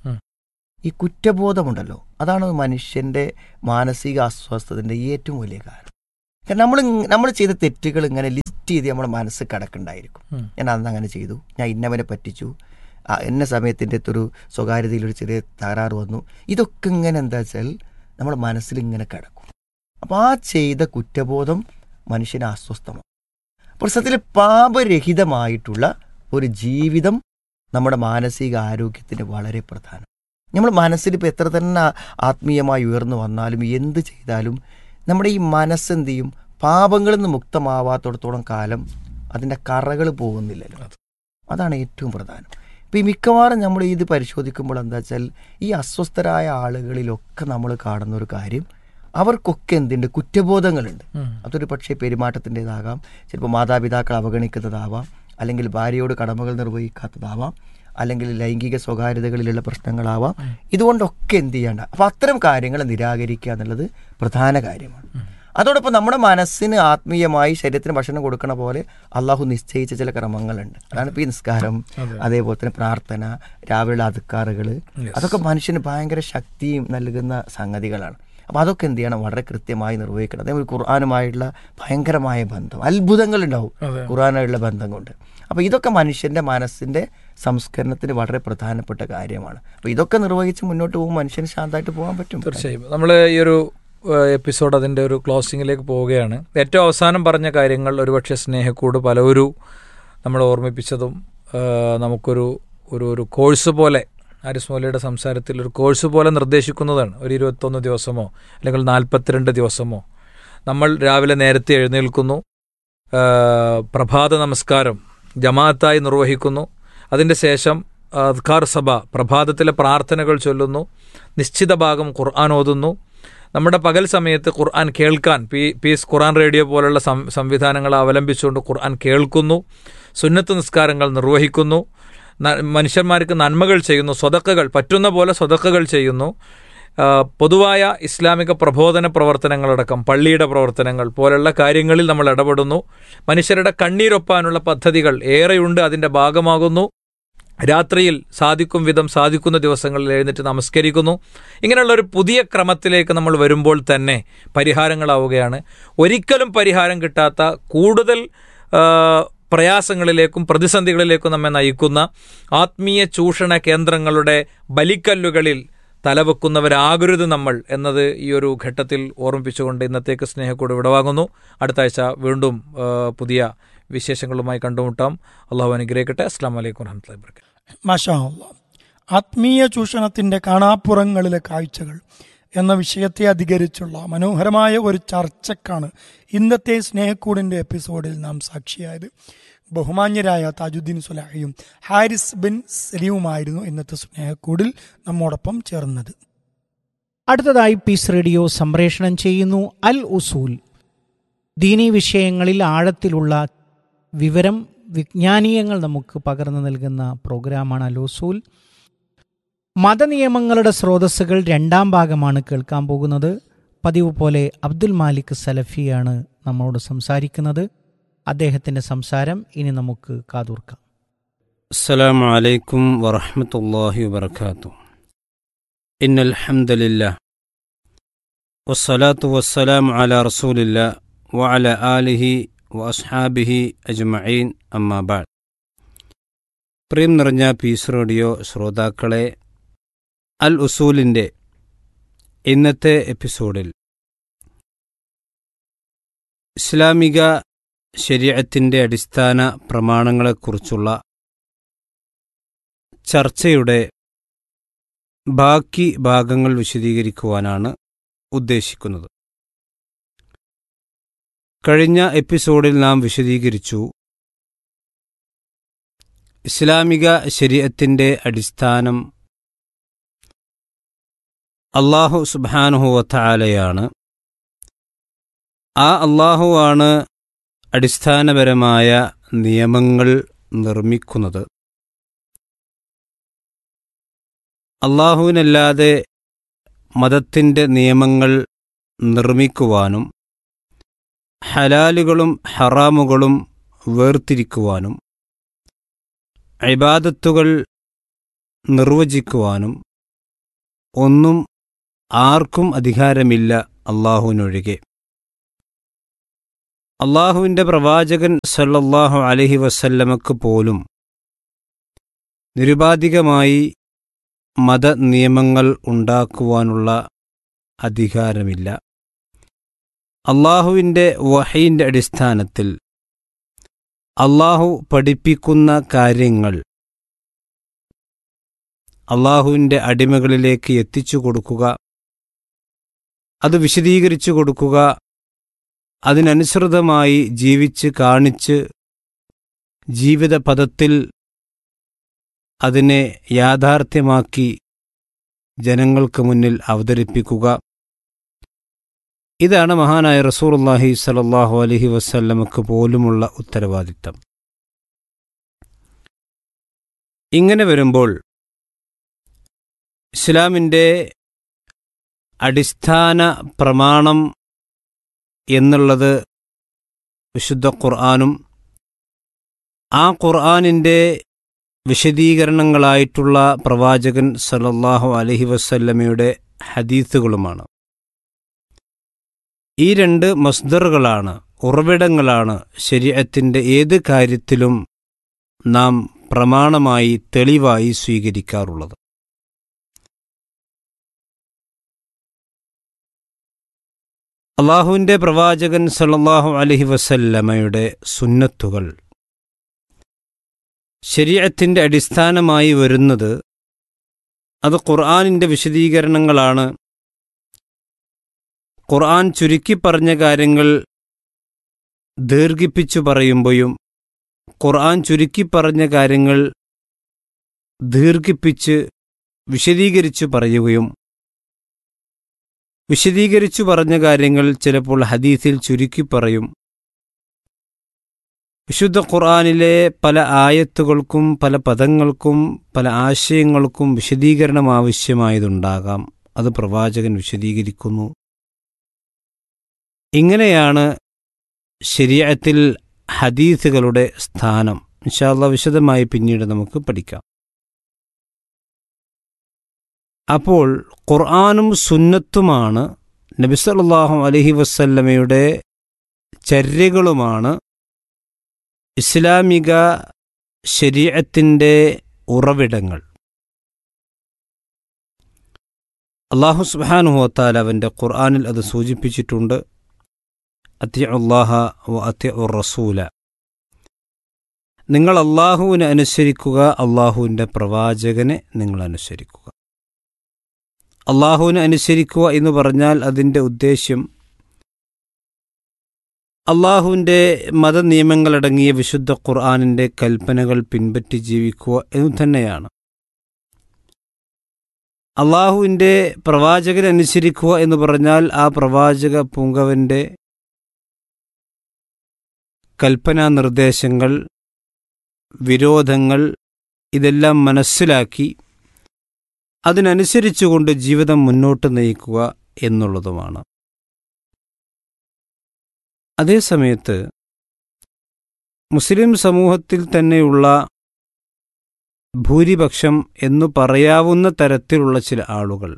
S1: ഈ കുറ്റബോധമുണ്ടല്ലോ, അതാണ് മനുഷ്യൻ്റെ മാനസിക അസ്വസ്ഥതൻ്റെ ഏറ്റവും വലിയ കാരണം. കാരണം നമ്മൾ നമ്മൾ ചെയ്ത തെറ്റുകൾ ഇങ്ങനെ ലിസ്റ്റ് ചെയ്ത് നമ്മുടെ മനസ്സ് കിടക്കുന്നുണ്ടായിരിക്കും. ഞാൻ അന്ന് അങ്ങനെ ചെയ്തു, ഞാൻ ഇന്നവനെ പറ്റിച്ചു, എന്ന സമയത്തിൻ്റെ ഒരു സ്വകാര്യതയിലൊരു ചെറിയ തകരാറ് വന്നു. ഇതൊക്കെ ഇങ്ങനെ എന്താ വെച്ചാൽ നമ്മുടെ മനസ്സിൽ ഇങ്ങനെ കിടക്കും. അപ്പോൾ ആ ചെയ്ത കുറ്റബോധം മനുഷ്യനെ അസ്വസ്ഥമാണ്. അപ്പോൾ സത്യത്തിൽ പാപരഹിതമായിട്ടുള്ള ഒരു ജീവിതം നമ്മുടെ മാനസിക ആരോഗ്യത്തിന് വളരെ പ്രധാനം. നമ്മൾ മനസ്സിൽ ഇപ്പോൾ എത്ര തന്നെ ആത്മീയമായി ഉയർന്നു വന്നാലും എന്ത് ചെയ്താലും നമ്മുടെ ഈ മനസ്സെന്ത് ചെയ്യും, പാപങ്ങളിൽ നിന്ന് മുക്തമാവാത്തോടത്തോളം കാലം അതിൻ്റെ കറകൾ പോകുന്നില്ലല്ലോ. അതാണ് ഏറ്റവും പ്രധാനം. ഇപ്പോൾ ഈ മിക്കവാറും നമ്മൾ ഇത് പരിശോധിക്കുമ്പോൾ എന്താ വെച്ചാൽ ഈ അസ്വസ്ഥരായ ആളുകളിലൊക്കെ നമ്മൾ കാണുന്ന ഒരു കാര്യം, അവർക്കൊക്കെ എന്തുണ്ട്, കുറ്റബോധങ്ങളുണ്ട്. അതൊരു പക്ഷേ പെരുമാറ്റത്തിൻ്റെതാകാം, ചിലപ്പോൾ മാതാപിതാക്കൾ അവഗണിക്കുന്നതാവാം, അല്ലെങ്കിൽ ഭാര്യയോട് കടമകൾ നിർവഹിക്കാത്തതാവാം, അല്ലെങ്കിൽ ലൈംഗിക സ്വകാര്യതകളിലുള്ള പ്രശ്നങ്ങളാവാം. ഇതുകൊണ്ടൊക്കെ എന്ത് ചെയ്യേണ്ട, അപ്പോൾ അത്തരം കാര്യങ്ങൾ നിരാകരിക്കുക എന്നുള്ളത് പ്രധാന കാര്യമാണ്. അതോടൊപ്പം നമ്മുടെ മനസ്സിന് ആത്മീയമായി ശരീരത്തിന് ഭക്ഷണം കൊടുക്കണ പോലെ അള്ളാഹു നിശ്ചയിച്ച ചില ക്രമങ്ങളുണ്ട്. അതാണ് ഇപ്പോൾ ഈ നിസ്കാരം, അതേപോലെ തന്നെ പ്രാർത്ഥന, രാവിലെ അദ്കാറുകൾ, അതൊക്കെ മനുഷ്യന് ഭയങ്കര ശക്തിയും നൽകുന്ന സംഗതികളാണ്. അപ്പോൾ അതൊക്കെ എന്ത് ചെയ്യണം, വളരെ കൃത്യമായി നിർവഹിക്കണം. അതേപോലെ ഖുർആനുമായിട്ടുള്ള ഭയങ്കരമായ ബന്ധം, അത്ഭുതങ്ങളുണ്ടാവും ഖുർആനുമായുള്ള ബന്ധം കൊണ്ട്. അപ്പോൾ ഇതൊക്കെ മനുഷ്യൻ്റെ മനസ്സിൻ്റെ സംസ്കരണത്തിന് വളരെ പ്രധാനപ്പെട്ട കാര്യമാണ്. അപ്പോൾ ഇതൊക്കെ നിർവഹിച്ച് മുന്നോട്ട് പോകുമ്പോൾ മനുഷ്യന് ശാന്തമായിട്ട് പോകാൻ പറ്റും.
S2: തീർച്ചയായും. നമ്മൾ ഈ ഒരു എപ്പിസോഡ് അതിൻ്റെ ഒരു ക്ലോസിങ്ങിലേക്ക് പോവുകയാണ്. ഏറ്റവും അവസാനം പറഞ്ഞ കാര്യങ്ങൾ ഒരുപക്ഷെ സ്നേഹക്കൂട് പലവരും നമ്മൾ ഓർമ്മിപ്പിച്ചതും നമുക്കൊരു ഒരു ഒരു കോഴ്സ് പോലെ, ആരിസ് മൗലയുടെ സംസാരത്തിൽ ഒരു കോഴ്സ് പോലെ നിർദ്ദേശിക്കുന്നതാണ്. ഒരു ഇരുപത്തൊന്ന് ദിവസമോ അല്ലെങ്കിൽ നാൽപ്പത്തിരണ്ട് ദിവസമോ നമ്മൾ രാവിലെ നേരത്തെ എഴുന്നേൽക്കുന്നു, പ്രഭാത നമസ്കാരം ജമാഅത്തായി നിർവഹിക്കുന്നു, അതിൻ്റെ ശേഷം അദ്കാർ സഭ പ്രഭാതത്തിലെ പ്രാർത്ഥനകൾ ചൊല്ലുന്നു, നിശ്ചിത ഭാഗം ഖുർആൻ ഓതുന്നു, നമ്മുടെ പകൽ സമയത്ത് ഖുർആൻ കേൾക്കാൻ പീ പീസ് ഖുർആൻ റേഡിയോ പോലുള്ള സം സംവിധാനങ്ങൾ അവലംബിച്ചുകൊണ്ട് ഖുർആൻ കേൾക്കുന്നു, സുന്നത്ത് നിസ്കാരങ്ങൾ നിർവഹിക്കുന്നു, മനുഷ്യന്മാർക്ക് നന്മകൾ ചെയ്യുന്നു, സ്വതക്കകൾ പറ്റുന്ന പോലെ സ്വതക്കകൾ ചെയ്യുന്നു, പൊതുവായ ഇസ്ലാമിക പ്രബോധന പ്രവർത്തനങ്ങളടക്കം പള്ളിയുടെ പ്രവർത്തനങ്ങൾ പോലുള്ള കാര്യങ്ങളിൽ നമ്മൾ ഇടപെടുന്നു, മനുഷ്യരുടെ കണ്ണീരൊപ്പാനുള്ള പദ്ധതികൾ ഏറെയുണ്ട്, അതിൻ്റെ ഭാഗമാകുന്നു, രാത്രിയിൽ സാധിക്കും വിധം സാധിക്കുന്ന ദിവസങ്ങളിൽ എഴുന്നേറ്റ് നമസ്കരിക്കുന്നു. ഇങ്ങനെയുള്ളൊരു പുതിയ ക്രമത്തിലേക്ക് നമ്മൾ വരുമ്പോൾ തന്നെ പരിഹാരങ്ങളാവുകയാണ്. ഒരിക്കലും പരിഹാരം കിട്ടാത്ത കൂടുതൽ പ്രയാസങ്ങളിലേക്കും പ്രതിസന്ധികളിലേക്കും നമ്മെ നയിക്കുന്ന ആത്മീയ ചൂഷണ കേന്ദ്രങ്ങളുടെ ബലിക്കല്ലുകളിൽ തലവെക്കുന്നവരാകരുത് നമ്മൾ എന്നത് ഈ ഒരു ഘട്ടത്തിൽ ഓർമ്മിപ്പിച്ചുകൊണ്ട് ഇന്നത്തേക്ക് സ്നേഹക്കൂട് വിടവാങ്ങുന്നു. അടുത്ത ആഴ്ച വീണ്ടും പുതിയ വിശേഷങ്ങളുമായി കണ്ടുമുട്ടാം. അള്ളാഹു അനുഗ്രഹിക്കട്ടെ. അസ്സലാമു അലൈക്കും വറഹ്മത്തുള്ളാഹി വബറകാതുഹു.
S3: മാഷാ അല്ലാഹ്. ആത്മീയ ചൂഷണത്തിൻ്റെ കാണാപ്പുറങ്ങളിലെ കാഴ്ചകൾ എന്ന വിഷയത്തെ അധികരിച്ചുള്ള മനോഹരമായ ഒരു ചർച്ചക്കാണ് ഇന്നത്തെ സ്നേഹക്കൂടിൻ്റെ എപ്പിസോഡിൽ നാം സാക്ഷിയായത്. ബഹുമാന്യരായ താജുദ്ദീൻ സ്വലാഹിയും ഹാരിസ് ബിൻ സലീമുമായിരുന്നു ഇന്നത്തെ സ്നേഹക്കൂടിൽ നമ്മോടൊപ്പം ചേർന്നത്.
S4: അടുത്തതായി പീസ് റേഡിയോ സംപ്രേഷണം ചെയ്യുന്നു അൽ ഉസൂൽ. ദീനീ വിഷയങ്ങളിൽ ആഴത്തിലുള്ള വിവരം, വിജ്ഞാനീയങ്ങൾ നമുക്ക് പകർന്നു നൽകുന്ന പ്രോഗ്രാമാണ് അൽ ഉസൂൽ. മതനിയമങ്ങളുടെ സ്രോതസ്സുകൾ രണ്ടാം ഭാഗമാണ് കേൾക്കാൻ പോകുന്നത്. പതിവ് പോലെ അബ്ദുൽ മാലിക് സലഫിയാണ് നമ്മളോട് സംസാരിക്കുന്നത്. അദ്ദേഹത്തിൻ്റെ സംസാരം ഇനി നമുക്ക് കാതോർക്കാം.
S5: അസ്സലാമു അലൈക്കും വറഹ്മത്തുള്ളാഹി വബറകാതുഹു. ഇന്നൽ ഹംദലില്ലാഹ് വസ്സലാത്തു വസ്സലാമു അലാ റസൂലില്ലാഹ് വഅലാ ആലിഹി വഅസ്ഹാബിഹി അജ്മഈൻ. അമ്മാ ബഅദ്. പ്രിയം നിറഞ്ഞ പീസ് റേഡിയോ ശ്രോതാക്കളെ, അൽ ഉസൂലിൻ്റെ ഇന്നത്തെ എപ്പിസോഡിൽ ഇസ്ലാമിക ശരീഅത്തിൻ്റെ അടിസ്ഥാന പ്രമാണങ്ങളെക്കുറിച്ചുള്ള ചർച്ചയുടെ ബാക്കി ഭാഗങ്ങൾ വിശദീകരിക്കുവാനാണ് ഉദ്ദേശിക്കുന്നത്. കഴിഞ്ഞ എപ്പിസോഡിൽ നാം വിശദീകരിച്ചു ഇസ്ലാമിക ശരീഅത്തിൻ്റെ അടിസ്ഥാനം അല്ലാഹു സുബ്ഹാനഹു വതആലയാണ്. ആ അള്ളാഹുവാണ് അടിസ്ഥാനപരമായ നിയമങ്ങൾ നിർമ്മിക്കുന്നത്. അള്ളാഹുവിനല്ലാതെ മതത്തിൻ്റെ നിയമങ്ങൾ നിർമ്മിക്കുവാനും ഹലാലുകളും ഹറാമുകളും വേർതിരിക്കുവാനും ഇബാദത്തുകൾ നിർവചിക്കുവാനും ഒന്നും ആർക്കും അധികാരമില്ല അള്ളാഹുവിനൊഴികെ. അള്ളാഹുവിൻ്റെ പ്രവാചകൻ സല്ലല്ലാഹു അലൈഹി വസല്ലമക്ക് പോലും നിരുപാധികമായി മതനിയമങ്ങൾ ഉണ്ടാക്കുവാനുള്ള അധികാരമില്ല. അള്ളാഹുവിൻ്റെ വഹയിൻ്റെ അടിസ്ഥാനത്തിൽ അള്ളാഹു പഠിപ്പിക്കുന്ന കാര്യങ്ങൾ അള്ളാഹുവിൻ്റെ അടിമകളിലേക്ക് എത്തിച്ചു കൊടുക്കുക, അത് വിശദീകരിച്ചു കൊടുക്കുക, അതിനനുസൃതമായി ജീവിച്ച് കാണിച്ച് ജീവിതപഥത്തിൽ അതിനെ യാഥാർത്ഥ്യമാക്കി ജനങ്ങൾക്ക് മുന്നിൽ അവതരിപ്പിക്കുക. ഇതാണ് മഹാനായ റസൂലുള്ളാഹി സ്വല്ലല്ലാഹു അലൈഹി വസല്ലമക്ക് പോലുമുള്ള ഉത്തരവാദിത്തം. ഇങ്ങനെ വരുമ്പോൾ ഇസ്ലാമിൻ്റെ അടിസ്ഥാന പ്രമാണം എന്നുള്ളത് വിശുദ്ധ ഖുർആനും ആ ഖുർആനിൻ്റെ വിശദീകരണങ്ങളായിട്ടുള്ള പ്രവാചകൻ സല്ലല്ലാഹു അലൈഹി വസല്ലമയുടെ ഹദീസുകളുമാണ്. ഈ രണ്ട് മസ്ദറുകളാണ്, ഉറവിടങ്ങളാണ് ശരീഅത്തിൻ്റെ ഏത് കാര്യത്തിലും നാം പ്രമാണമായി തെളിവായി സ്വീകരിക്കാറുള്ളത്. അള്ളാഹുവിൻ്റെ പ്രവാചകൻ സല്ലല്ലാഹു അലൈഹി വസല്ലമയുടെ സുന്നത്തുകൾ ശരീഅത്തിൻ്റെ അടിസ്ഥാനമായി വരുന്നത് അത് ഖുർആനിൻ്റെ വിശദീകരണങ്ങളാണ്. ഖുർആൻ ചുരുക്കി പറഞ്ഞ കാര്യങ്ങൾ ദീർഘിപ്പിച്ചു പറയുമ്പോഴും ഖുർആൻ ചുരുക്കി പറഞ്ഞ കാര്യങ്ങൾ ദീർഘിപ്പിച്ച് വിശദീകരിച്ചു പറയുകയും വിശദീകരിച്ചു പറഞ്ഞ കാര്യങ്ങൾ ചിലപ്പോൾ ഹദീസിൽ ചുരുക്കി പറയും. വിശുദ്ധ ഖുർആനിലെ പല ആയത്തുകൾക്കും പല പദങ്ങൾക്കും പല ആശയങ്ങൾക്കും വിശദീകരണം ആവശ്യമായതുണ്ടാകാം, അത് പ്രവാചകൻ വിശദീകരിക്കുന്നു. ഇങ്ങനെയാണ് ശരീഅത്തിൽ ഹദീസുകളുടെ സ്ഥാനം. ഇൻഷാ അല്ലാഹ് വിശദമായി പിന്നീട് നമുക്ക് പഠിക്കാം. അപ്പോൾ ഖുർആനും സുന്നത്തുമാണ്, നബി സല്ലല്ലാഹു അലൈഹി വസല്ലമയുടെ ചര്യകളുമാണ് ഇസ്ലാമിക ശരീഅത്തിൻ്റെ ഉറവിടങ്ങൾ. അല്ലാഹു സുബ്ഹാനഹു വ തആല അവൻ്റെ ഖുർആനിൽ അത് സൂചിപ്പിച്ചിട്ടുണ്ട്. അത്തിഉല്ലാഹ വ അത്തിഉർ റസൂല, നിങ്ങൾ അള്ളാഹുവിനെ അനുസരിക്കുക, അള്ളാഹുവിൻ്റെ പ്രവാചകനെ നിങ്ങൾ അനുസരിക്കുക. അള്ളാഹുവിനെ അനുസരിക്കുക എന്ന് പറഞ്ഞാൽ അതിൻ്റെ ഉദ്ദേശ്യം അള്ളാഹുവിൻ്റെ മതനിയമങ്ങളടങ്ങിയ വിശുദ്ധ ഖുർആനിൻ്റെ കൽപ്പനകൾ പിൻപറ്റി ജീവിക്കുക എന്നു തന്നെയാണ്. അള്ളാഹുവിൻ്റെ പ്രവാചകനെ അനുസരിക്കുക എന്ന് പറഞ്ഞാൽ ആ പ്രവാചക പൂങ്കവൻ്റെ കൽപ്പനാ നിർദ്ദേശങ്ങൾ, വിരോധങ്ങൾ ഇതെല്ലാം മനസ്സിലാക്കി അതിനനുസരിച്ചുകൊണ്ട് ജീവിതം മുന്നോട്ട് നയിക്കുക എന്നുള്ളതുമാണ്. അതേസമയത്ത് മുസ്ലിം സമൂഹത്തിൽ തന്നെയുള്ള ഭൂരിപക്ഷം എന്നു പറയാവുന്ന തരത്തിലുള്ള ചില ആളുകൾ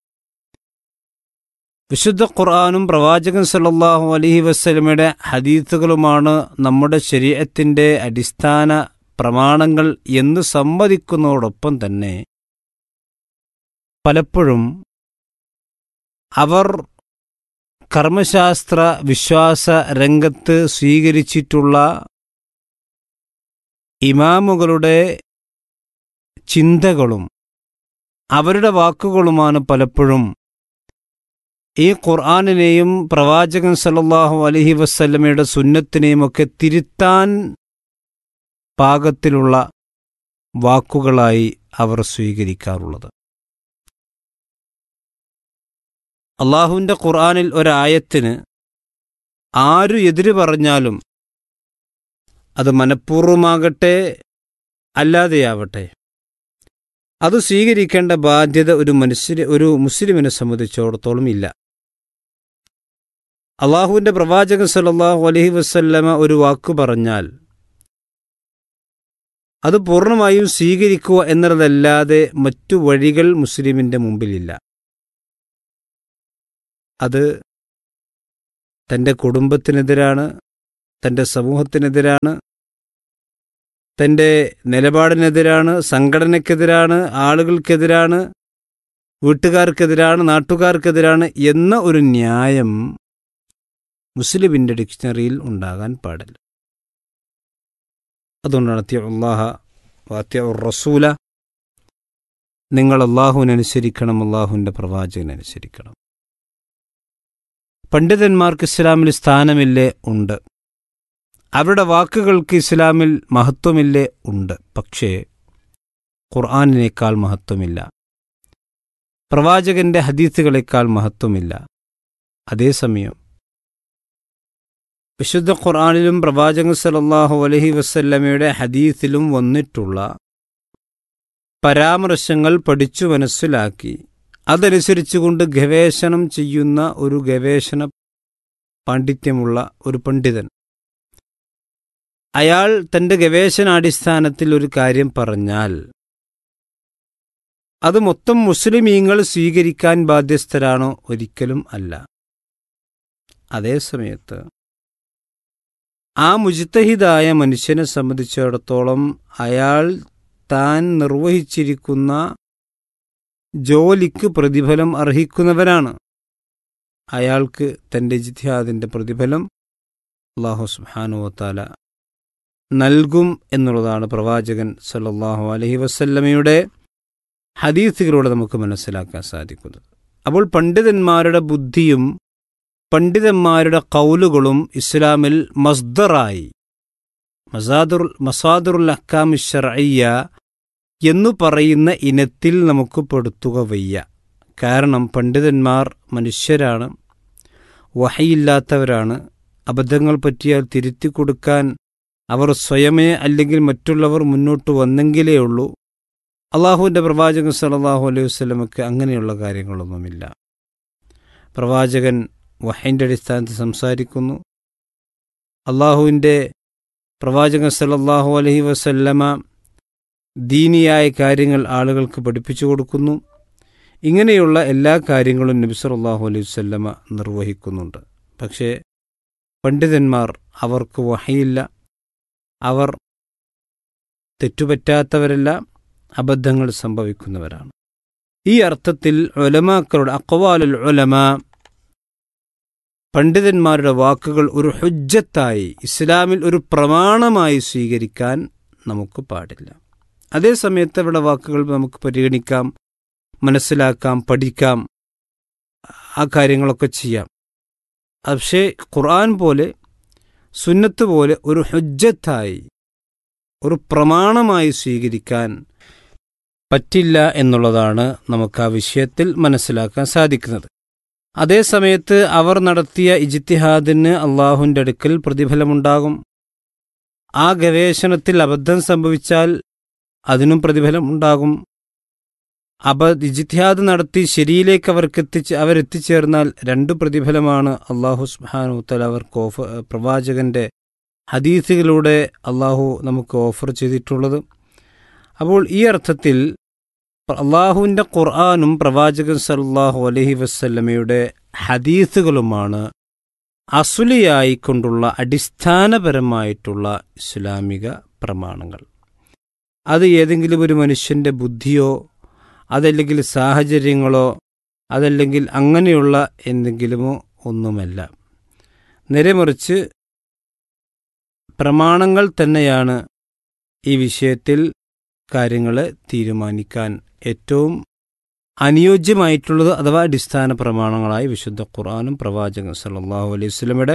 S5: വിശുദ്ധ ഖുർആനും പ്രവാചകൻ സല്ലല്ലാഹു അലൈഹി വസല്ലമയുടെ ഹദീസുകളുമാണ് നമ്മുടെ ശരീഅത്തിൻ്റെ അടിസ്ഥാന പ്രമാണങ്ങൾ എന്ന് സമ്മതിക്കുന്നതോടൊപ്പം തന്നെ പലപ്പോഴും അവർ കർമ്മശാസ്ത്ര വിശ്വാസ രംഗത്ത് സ്വീകരിച്ചിട്ടുള്ള ഇമാമുകളുടെ ചിന്തകളും അവരുടെ വാക്കുകളുമാണ് പലപ്പോഴും ഈ ഖുർആനിനെയും പ്രവാചകൻ സല്ലല്ലാഹു അലൈഹി വസല്ലമയുടെ സുന്നത്തിനെയും ഒക്കെ തിരുത്താൻ പാകത്തിലുള്ള വാക്കുകളായി അവർ സ്വീകരിക്കാറുള്ളത്. അള്ളാഹുവിൻ്റെ ഖുർആനിൽ ഒരായത്തിന് ആരു എതിര് പറഞ്ഞാലും അത് മനഃപൂർവ്വമാകട്ടെ അല്ലാതെയാവട്ടെ അത് സ്വീകരിക്കേണ്ട ബാധ്യത ഒരു മനുഷ്യന് ഒരു മുസ്ലിമിനെ സംബന്ധിച്ചിടത്തോളം ഇല്ല. അള്ളാഹുവിൻ്റെ പ്രവാചകൻ സല്ലല്ലാഹു അലൈഹി വസല്ലമ ഒരു വാക്ക് പറഞ്ഞാൽ അത് പൂർണ്ണമായും സ്വീകരിക്കുക എന്നതല്ലാതെ മറ്റു വഴികൾ മുസ്ലിമിൻ്റെ മുമ്പിലില്ല. അത് തൻ്റെ കുടുംബത്തിനെതിരാണ്, തൻ്റെ സമൂഹത്തിനെതിരാണ്, തൻ്റെ നിലപാടിനെതിരാണ്, സംഘടനയ്ക്കെതിരാണ്, ആളുകൾക്കെതിരാണ്, വീട്ടുകാർക്കെതിരാണ്, നാട്ടുകാർക്കെതിരാണ് എന്ന ഒരു ന്യായം മുസ്ലിമിൻ്റെ ഡിക്ഷണറിയിൽ ഉണ്ടാകാൻ പാടില്ല. അതുകൊണ്ടാണ് അത്തിഉല്ലാഹ വഅത്തിഉർ റസൂല, നിങ്ങൾ അള്ളാഹുവിനനുസരിക്കണം, അള്ളാഹുവിൻ്റെ പ്രവാചകനനുസരിക്കണം. പണ്ഡിതന്മാർക്ക് ഇസ്ലാമിൽ സ്ഥാനമില്ലേ? ഉണ്ട്. അവരുടെ വാക്കുകൾക്ക് ഇസ്ലാമിൽ മഹത്വമില്ലേ? ഉണ്ട്. പക്ഷേ ഖുർആനിനേക്കാൾ മഹത്വമില്ല, പ്രവാചകന്റെ ഹദീസുകളേക്കാൾ മഹത്വമില്ല. അതേസമയം വിശുദ്ധ ഖുർആനിലും പ്രവാചകൻ സല്ലല്ലാഹു അലൈഹി വസല്ലമയുടെ ഹദീസിലും വന്നിട്ടുള്ള പരാമർശങ്ങൾ പഠിച്ചു മനസ്സിലാക്കി അതനുസരിച്ചുകൊണ്ട് ഗവേഷണം ചെയ്യുന്ന ഒരു ഗവേഷണ പാണ്ഡിത്യമുള്ള ഒരു പണ്ഡിതൻ, അയാൾ തൻ്റെ ഗവേഷണാടിസ്ഥാനത്തിൽ ഒരു കാര്യം പറഞ്ഞാൽ അത് മൊത്തം മുസ്ലിമീങ്ങൾ സ്വീകരിക്കാൻ ബാധ്യസ്ഥരാണോ? ഒരിക്കലും അല്ല. അതേസമയത്ത് ആ മുജ്തഹിദായ മനുഷ്യനെ സംബന്ധിച്ചിടത്തോളം അയാൾ താൻ നിർവഹിച്ചിരിക്കുന്ന ജോലിക്ക് പ്രതിഫലം അർഹിക്കുന്നവരാണ്. അയാൾക്ക് തൻ്റെ ഇജ്തിഹാദിൻ്റെ പ്രതിഫലം അല്ലാഹു സുബ്ഹാനഹു വ തആല നൽകും എന്നുള്ളതാണ് പ്രവാചകൻ സല്ലല്ലാഹു അലൈഹി വസല്ലമയുടെ ഹദീസുകളിലൂടെ നമുക്ക് മനസ്സിലാക്കാൻ സാധിക്കുന്നത്. അപ്പോൾ പണ്ഡിതന്മാരുടെ ബുദ്ധിയും പണ്ഡിതന്മാരുടെ ഖൗലുകളും ഇസ്ലാമിൽ മസ്ദറായി മസാദുർ മസാദുറുൽ അഹ്കാം ശർഇയ്യ എന്നു പറയുന്ന ഇനത്തിൽ നമുക്ക് പെടുത്തുക വയ്യ. കാരണം പണ്ഡിതന്മാർ മനുഷ്യരാണ്, വഹയില്ലാത്തവരാണ്. അബദ്ധങ്ങൾ പറ്റിയാൽ തിരുത്തി കൊടുക്കാൻ അവർ സ്വയമേ അല്ലെങ്കിൽ മറ്റുള്ളവർ മുന്നോട്ട് വന്നെങ്കിലേ ഉള്ളൂ. അള്ളാഹുവിൻ്റെ പ്രവാചകൻ സല്ലല്ലാഹു അലൈഹി വസല്ലമക്ക് അങ്ങനെയുള്ള കാര്യങ്ങളൊന്നുമില്ല. പ്രവാചകൻ വഹയിൻ്റെ അടിസ്ഥാനത്തിൽ സംസാരിക്കുന്നു. അള്ളാഹുവിൻ്റെ പ്രവാചകൻ സല്ലല്ലാഹു അലൈഹി വസല്ലമ ദീനിയായ കാര്യങ്ങൾ ആളുകൾക്ക് പഠിപ്പിച്ചു കൊടുക്കുന്നു. ഇങ്ങനെയുള്ള എല്ലാ കാര്യങ്ങളും നബി സല്ലല്ലാഹു അലൈഹി വസല്ലമ നിർവഹിക്കുന്നുണ്ട്. പക്ഷേ പണ്ഡിതന്മാർ അവർക്ക് വഹയില്ല, അവർ തെറ്റുപറ്റാത്തവരല്ല, അബദ്ധങ്ങൾ സംഭവിക്കുന്നവരാണ്. ഈ അർത്ഥത്തിൽ ഉലമാക്കളുടെ അഖ്വാലുൽ ഉലമാ, പണ്ഡിതന്മാരുടെ വാക്കുകൾ ഒരു ഹുജ്ജത്തായി ഇസ്ലാമിൽ ഒരു പ്രമാണമായി സ്വീകരിക്കാൻ നമുക്ക് പാടില്ല. അതേസമയത്ത് അവരുടെ വാക്കുകൾ നമുക്ക് പരിഗണിക്കാം, മനസ്സിലാക്കാം, പഠിക്കാം, ആ കാര്യങ്ങളൊക്കെ ചെയ്യാം. പക്ഷേ ഖുർആൻ പോലെ സുന്നത്ത് പോലെ ഒരു ഹുജ്ജത്തായി ഒരു പ്രമാണമായി സ്വീകരിക്കാൻ പറ്റില്ല എന്നുള്ളതാണ് നമുക്ക് ആ വിഷയത്തിൽ മനസ്സിലാക്കാൻ സാധിക്കുന്നത്. അതേസമയത്ത് അവർ നടത്തിയ ഇജ്തിഹാദിന് അള്ളാഹുവിൻ്റെ അടുക്കൽ പ്രതിഫലമുണ്ടാകും. ആ ഗവേഷണത്തിൽ അബദ്ധം സംഭവിച്ചാൽ അതിനും പ്രതിഫലം ഉണ്ടാകും. അബ ഇജ്തിഹാദ് നടത്തി ശരിയിലേക്ക് അവർക്ക് എത്തിച്ച് അവരെത്തിച്ചേർന്നാൽ രണ്ട് പ്രതിഫലമാണ് അള്ളാഹു സുബ്ഹാനഹു വ തആല അവർക്ക് ഓഫർ പ്രവാചകന്റെ ഹദീസുകളിലൂടെ അള്ളാഹു നമുക്ക് ഓഫർ ചെയ്തിട്ടുള്ളത്. അപ്പോൾ ഈ അർത്ഥത്തിൽ അള്ളാഹുവിൻ്റെ ഖുർആനും പ്രവാചകൻ സല്ലല്ലാഹു അലൈഹി വസല്ലമയുടെ ഹദീസുകളുമാണ് അസുലിയായിക്കൊണ്ടുള്ള അടിസ്ഥാനപരമായിട്ടുള്ള ഇസ്ലാമിക പ്രമാണങ്ങൾ. അത് ഏതെങ്കിലും ഒരു മനുഷ്യൻ്റെ ബുദ്ധിയോ അതല്ലെങ്കിൽ സാഹചര്യങ്ങളോ അതല്ലെങ്കിൽ അങ്ങനെയുള്ള എന്തെങ്കിലുമോ ഒന്നുമല്ല. നേരെമറിച്ച് പ്രമാണങ്ങൾ തന്നെയാണ് ഈ വിഷയത്തിൽ കാര്യങ്ങളെ തീരുമാനിക്കാൻ ഏറ്റവും അനുയോജ്യമായിട്ടുള്ളത്, അഥവാ അടിസ്ഥാന പ്രമാണങ്ങളായി വിശുദ്ധ ഖുർആനും പ്രവാചകൻ സല്ലല്ലാഹു അലൈഹി വസല്ലമയുടെ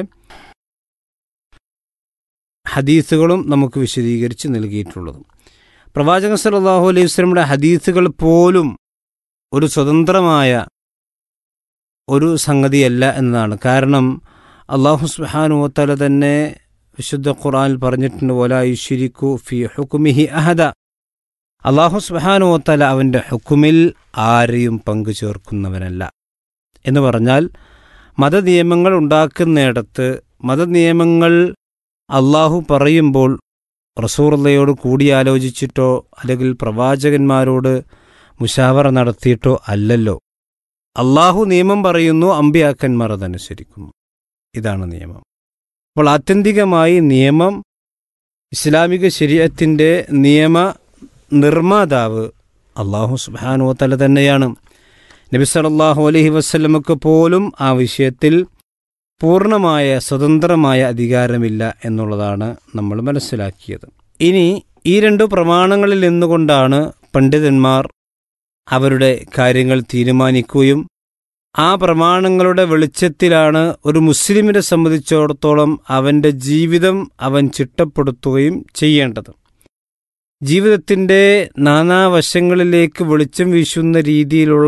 S5: ഹദീസുകളും നമുക്ക് വിശദീകരിച്ച് നൽകിയിട്ടുള്ളത്. പ്രവാചകൻ സല്ലല്ലാഹു അലൈഹി വസല്ലമയുടെ ഹദീസുകൾ പോലും ഒരു സ്വതന്ത്രമായ ഒരു സംഗതിയല്ല എന്നതാണ്. കാരണം അല്ലാഹു സുബ്ഹാനഹു വ തആല തന്നെ വിശുദ്ധ ഖുർആനിൽ പറഞ്ഞിട്ടുണ്ട്, വലാ യുശ്രികു ഫീ ഹുക്മിഹി അഹദ. അല്ലാഹു സുബ്ഹാനഹു വ തആല അവൻ്റെ ഹുക്കുമിൽ ആരെയും പങ്കു ചേർക്കുന്നവനല്ല എന്ന് പറഞ്ഞാൽ, മതനിയമങ്ങൾ ഉണ്ടാക്കുന്നിടത്ത് മതനിയമങ്ങൾ അള്ളാഹു പറയുമ്പോൾ റസൂലുള്ളാഹിയോട് കൂടിയാലോചിച്ചിട്ടോ അല്ലെങ്കിൽ പ്രവാചകന്മാരോട് മുശാവറ നടത്തിയിട്ടോ അല്ലല്ലോ. അള്ളാഹു നിയമം പറയുന്നു, അമ്പിയാക്കന്മാർ അതനുസരിക്കുന്നു. ഇതാണ് നിയമം. അപ്പോൾ ആത്യന്തികമായി നിയമം, ഇസ്ലാമിക ശരീഅത്തിൻ്റെ നിയമ നിർമ്മാതാവ് അള്ളാഹു സുബ്ഹാനഹു വ തആല തന്നെയാണ്. നബി സല്ലല്ലാഹു അലൈഹി വസല്ലമക്ക് പോലും ആ വിഷയത്തിൽ പൂർണ്ണമായ സ്വതന്ത്രമായ അധികാരമില്ല എന്നുള്ളതാണ് നമ്മൾ മനസ്സിലാക്കിയത്. ഇനി ഈ രണ്ടു പ്രമാണങ്ങളിൽ നിന്നുകൊണ്ടാണ് പണ്ഡിതന്മാർ അവരുടെ കാര്യങ്ങൾ തീരുമാനിക്കുകയും ആ പ്രമാണങ്ങളുടെ വെളിച്ചത്തിലാണ് ഒരു മുസ്ലിമിനെ സംബന്ധിച്ചിടത്തോളം അവൻ്റെ ജീവിതം അവൻ ചിട്ടപ്പെടുത്തുകയും ചെയ്യേണ്ടത്. ജീവിതത്തിൻ്റെ നാനാവശങ്ങളിലേക്ക് വെളിച്ചം വീശുന്ന രീതിയിലുള്ള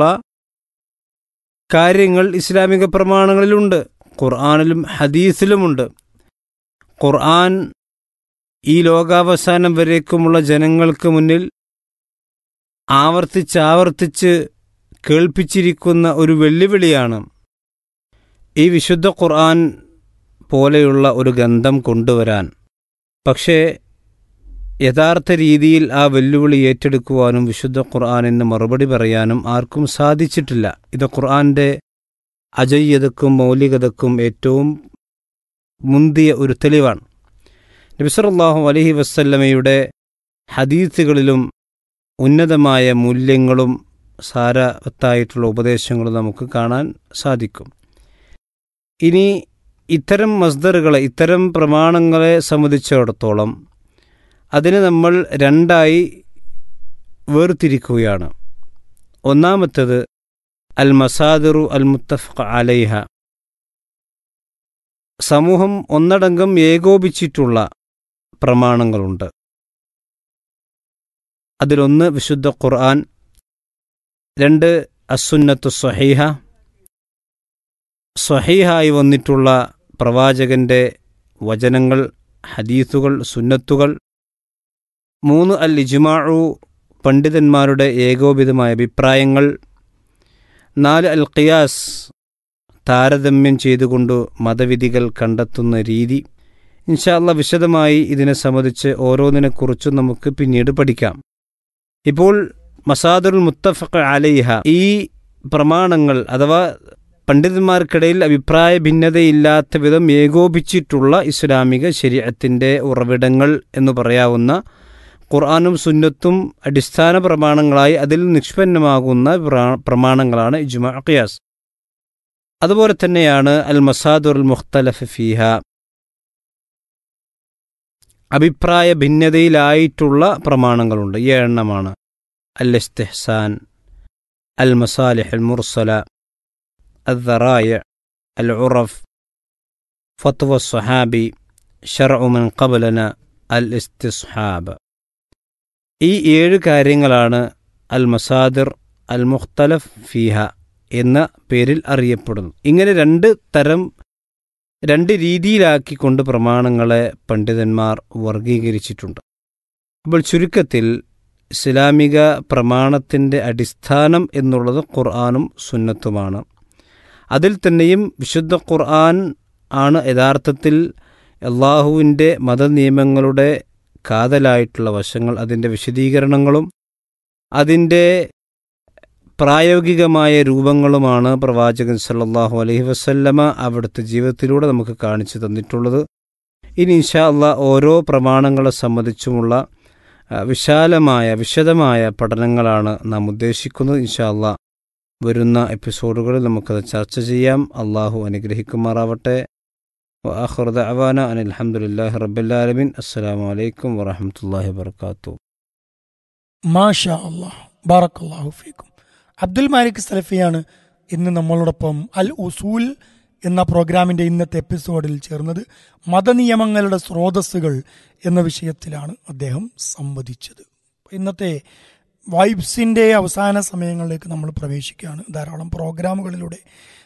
S5: കാര്യങ്ങൾ ഇസ്ലാമിക പ്രമാണങ്ങളിലുണ്ട്, ഖുർആനിലും ഹദീസിലുമുണ്ട്. ഖുർആൻ ഈ ലോകാവസാനം വരേക്കുമുള്ള ജനങ്ങൾക്ക് മുന്നിൽ ആവർത്തിച്ചാവർത്തിച്ച് കേൾപ്പിച്ചിരിക്കുന്ന ഒരു വെല്ലുവിളിയാണ്. ഈ വിശുദ്ധ ഖുർആൻ പോലെയുള്ള ഒരു ഗ്രന്ഥം കൊണ്ടുവരാൻ. പക്ഷേ യഥാർത്ഥ രീതിയിൽ ആ വെല്ലുവിളി ഏറ്റെടുക്കുവാനും വിശുദ്ധ ഖുർആനിന് മറുപടി പറയാനും ആർക്കും സാധിച്ചിട്ടില്ല. ഇത് ഖുർആന്റെ അജയ്യതക്കും മൗലികതക്കും ഏറ്റവും മുന്തിയ ഒരു തെളിവാണ്. നബി സല്ലല്ലാഹു അലൈഹി വസല്ലമയുടെ ഹദീസുകളിലും ഉന്നതമായ മൂല്യങ്ങളും സാരവത്തായിട്ടുള്ള ഉപദേശങ്ങളും നമുക്ക് കാണാൻ സാധിക്കും. ഇനി ഇത്തരം മസ്ദറുകളെ, ഇത്തരം പ്രമാണങ്ങളെ സംബന്ധിച്ചിടത്തോളം അതിനെ നമ്മൾ രണ്ടായി വേർതിരിക്കുകയാണ്. ഒന്നാമത്തേത് അൽ മസാദിറു അൽ മുത്തഫഖ അലൈഹ, സമൂഹം ഒന്നടങ്കം ഏകോപിച്ചിട്ടുള്ള പ്രമാണങ്ങളുണ്ട്. അതിലൊന്ന് വിശുദ്ധ ഖുർആൻ, രണ്ട് അസ്സുന്നത്തു സ്വഹീഹ, സ്വഹീഹായി വന്നിട്ടുള്ള പ്രവാചകന്റെ വചനങ്ങൾ, ഹദീസുകൾ, സുന്നത്തുകൾ. മൂന്ന് അൽ ഇജ്മാഉ, പണ്ഡിതന്മാരുടെ ഏകോപിതമായ അഭിപ്രായങ്ങൾ. നാല് അൽ ഖിയാസ്, താരതമ്യം ചെയ്തുകൊണ്ട് മതവിധികൾ കണ്ടെത്തുന്ന രീതി. ഇൻഷാ അല്ലാഹ് വിശദമായി ഇതിനെ സംബന്ധിച്ച് ഓരോന്നിനെക്കുറിച്ചും നമുക്ക് പിന്നീട് പഠിക്കാം. ഇപ്പോൾ മസാദുൽ മുത്തഫഖ അലൈഹ, ഈ പ്രമാണങ്ങൾ അഥവാ പണ്ഡിതന്മാർക്കിടയിൽ അഭിപ്രായ ഭിന്നതയില്ലാത്ത വിധം ഏകോപിച്ചിട്ടുള്ള ഇസ്ലാമിക ശരീഅത്തിന്റെ ഉറവിടങ്ങൾ എന്ന് പറയാവുന്ന ഖുർആനും സുന്നത്തും അടിസ്ഥാന പ്രമാണങ്ങളായി അതിൽ നിഷ്പന്നമാകുന്ന പ്രമാണങ്ങളാണ് ഇജ്മാ, ഖിയാസ്. അതുപോലെ തന്നെയാണ് അൽ മസാദുൽ മുഖ്തലഫ് ഫീഹ, അഭിപ്രായ ഭിന്നതയിലായിട്ടുള്ള പ്രമാണങ്ങളുണ്ട്. ഈ എണ്ണമാണ് അൽ ഇസ്തിഹ്സാൻ, അൽ മസാലിഹ് അൽ മുർസല, അൽ ദറായ, അൽ ഉറഫ്, ഫത്വ സ്വഹാബി, ശർഉ മൻ ഖബലന, അൽ ഇസ്തിസ്ഹാബ്. ഈ ഏഴ് കാര്യങ്ങളാണ് അൽ മസാദിർ അൽ മുഖ്തലഫ് ഫീഹ എന്ന പേരിൽ അറിയപ്പെടുന്നു. ഇങ്ങനെ രണ്ട് തരം, രണ്ട് രീതിയിലാക്കിക്കൊണ്ട് പ്രമാണങ്ങളെ പണ്ഡിതന്മാർ വർഗീകരിച്ചിട്ടുണ്ട്. അപ്പോൾ ചുരുക്കത്തിൽ ഇസ്ലാമിക പ്രമാണത്തിൻ്റെ അടിസ്ഥാനം എന്നുള്ളത് ഖുർആനും സുന്നത്തുമാണ്. അതിൽ തന്നെയും വിശുദ്ധ ഖുർആൻ ആണ് യഥാർത്ഥത്തിൽ അള്ളാഹുവിൻ്റെ മതനിയമങ്ങളുടെ കാതലായിട്ടുള്ള വശങ്ങൾ, അതിൻ്റെ വിശദീകരണങ്ങളും അതിൻ്റെ പ്രായോഗികമായ രൂപങ്ങളുമാണ് പ്രവാചകൻ സല്ലല്ലാഹു അലൈഹി വസല്ലമ അവിടുത്തെ ജീവിതത്തിലൂടെ നമുക്ക് കാണിച്ചു തന്നിട്ടുള്ളത്. ഇനി ഇൻഷാ അല്ലാഹ് ഓരോ പ്രമാണങ്ങളെ സംബന്ധിച്ചുമുള്ള വിശാലമായ വിശദമായ പഠനങ്ങളാണ് നാം ഉദ്ദേശിക്കുന്നത്. ഇൻഷാ അല്ലാഹ് വരുന്ന എപ്പിസോഡുകളിൽ നമുക്കത് ചർച്ച ചെയ്യാം. അള്ളാഹു അനുഗ്രഹിക്കുമാറാവട്ടെ. വആഖിറു ദഅവാന അനിൽ ഹംദുലില്ലാഹി റബ്ബിൽ ആലമീൻ. അസ്സലാമു അലൈക്കും വറഹ്മത്തുള്ളാഹി വബറകാതുഹു.
S3: മാഷാ അല്ലാഹ്, ബാറക്കല്ലാഹു ഫീക്കും. അബ്ദുൽ മാലിക് സലഫിയാണ് ഇന്ന് നമ്മളോടൊപ്പം അൽ ഉസൂൽ എന്ന പ്രോഗ്രാമിൻ്റെ ഇന്നത്തെ എപ്പിസോഡിൽ ചേർന്നത്. മതനിയമങ്ങളുടെ സ്രോതസ്സുകൾ എന്ന വിഷയത്തിലാണ് അദ്ദേഹം സംവദിച്ചത്. ഇന്നത്തെ വൈബ്സിൻ്റെ അവസാന സമയങ്ങളിലേക്ക് നമ്മൾ പ്രവേശിക്കുകയാണ്. ധാരാളം പ്രോഗ്രാമുകളിലൂടെ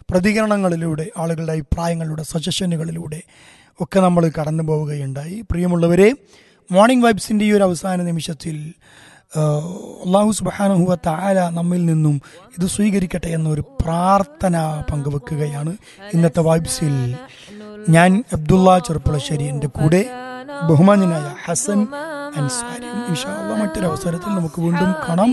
S3: പ്രതികരണങ്ങളിലൂടെ, ആളുകളുടെ അഭിപ്രായങ്ങളിലൂടെ, സജഷനുകളിലൂടെ ഒക്കെ നമ്മൾ കടന്നു പോവുകയുണ്ടായി. പ്രിയമുള്ളവരെ, മോർണിംഗ് വൈബ്സിൻ്റെ ഈ ഒരു അവസാന നിമിഷത്തിൽ അല്ലാഹു സുബ്ഹാനഹു വ തആല നമ്മിൽ നിന്നും ഇത് സ്വീകരിക്കട്ടെ എന്നൊരു പ്രാർത്ഥന പങ്കുവെക്കുകയാണ്. ഇന്നത്തെ വൈബ്സിൽ ഞാൻ അബ്ദുള്ള ചെറുപ്പുളശ്ശേരി, എൻ്റെ കൂടെ ബഹുമാന്യനായ ഹസൻ അൻസാരിയും. ഇൻഷാ അല്ലാഹ് മറ്റൊരു അവസരത്തിൽ നമുക്ക് വീണ്ടും കാണാം.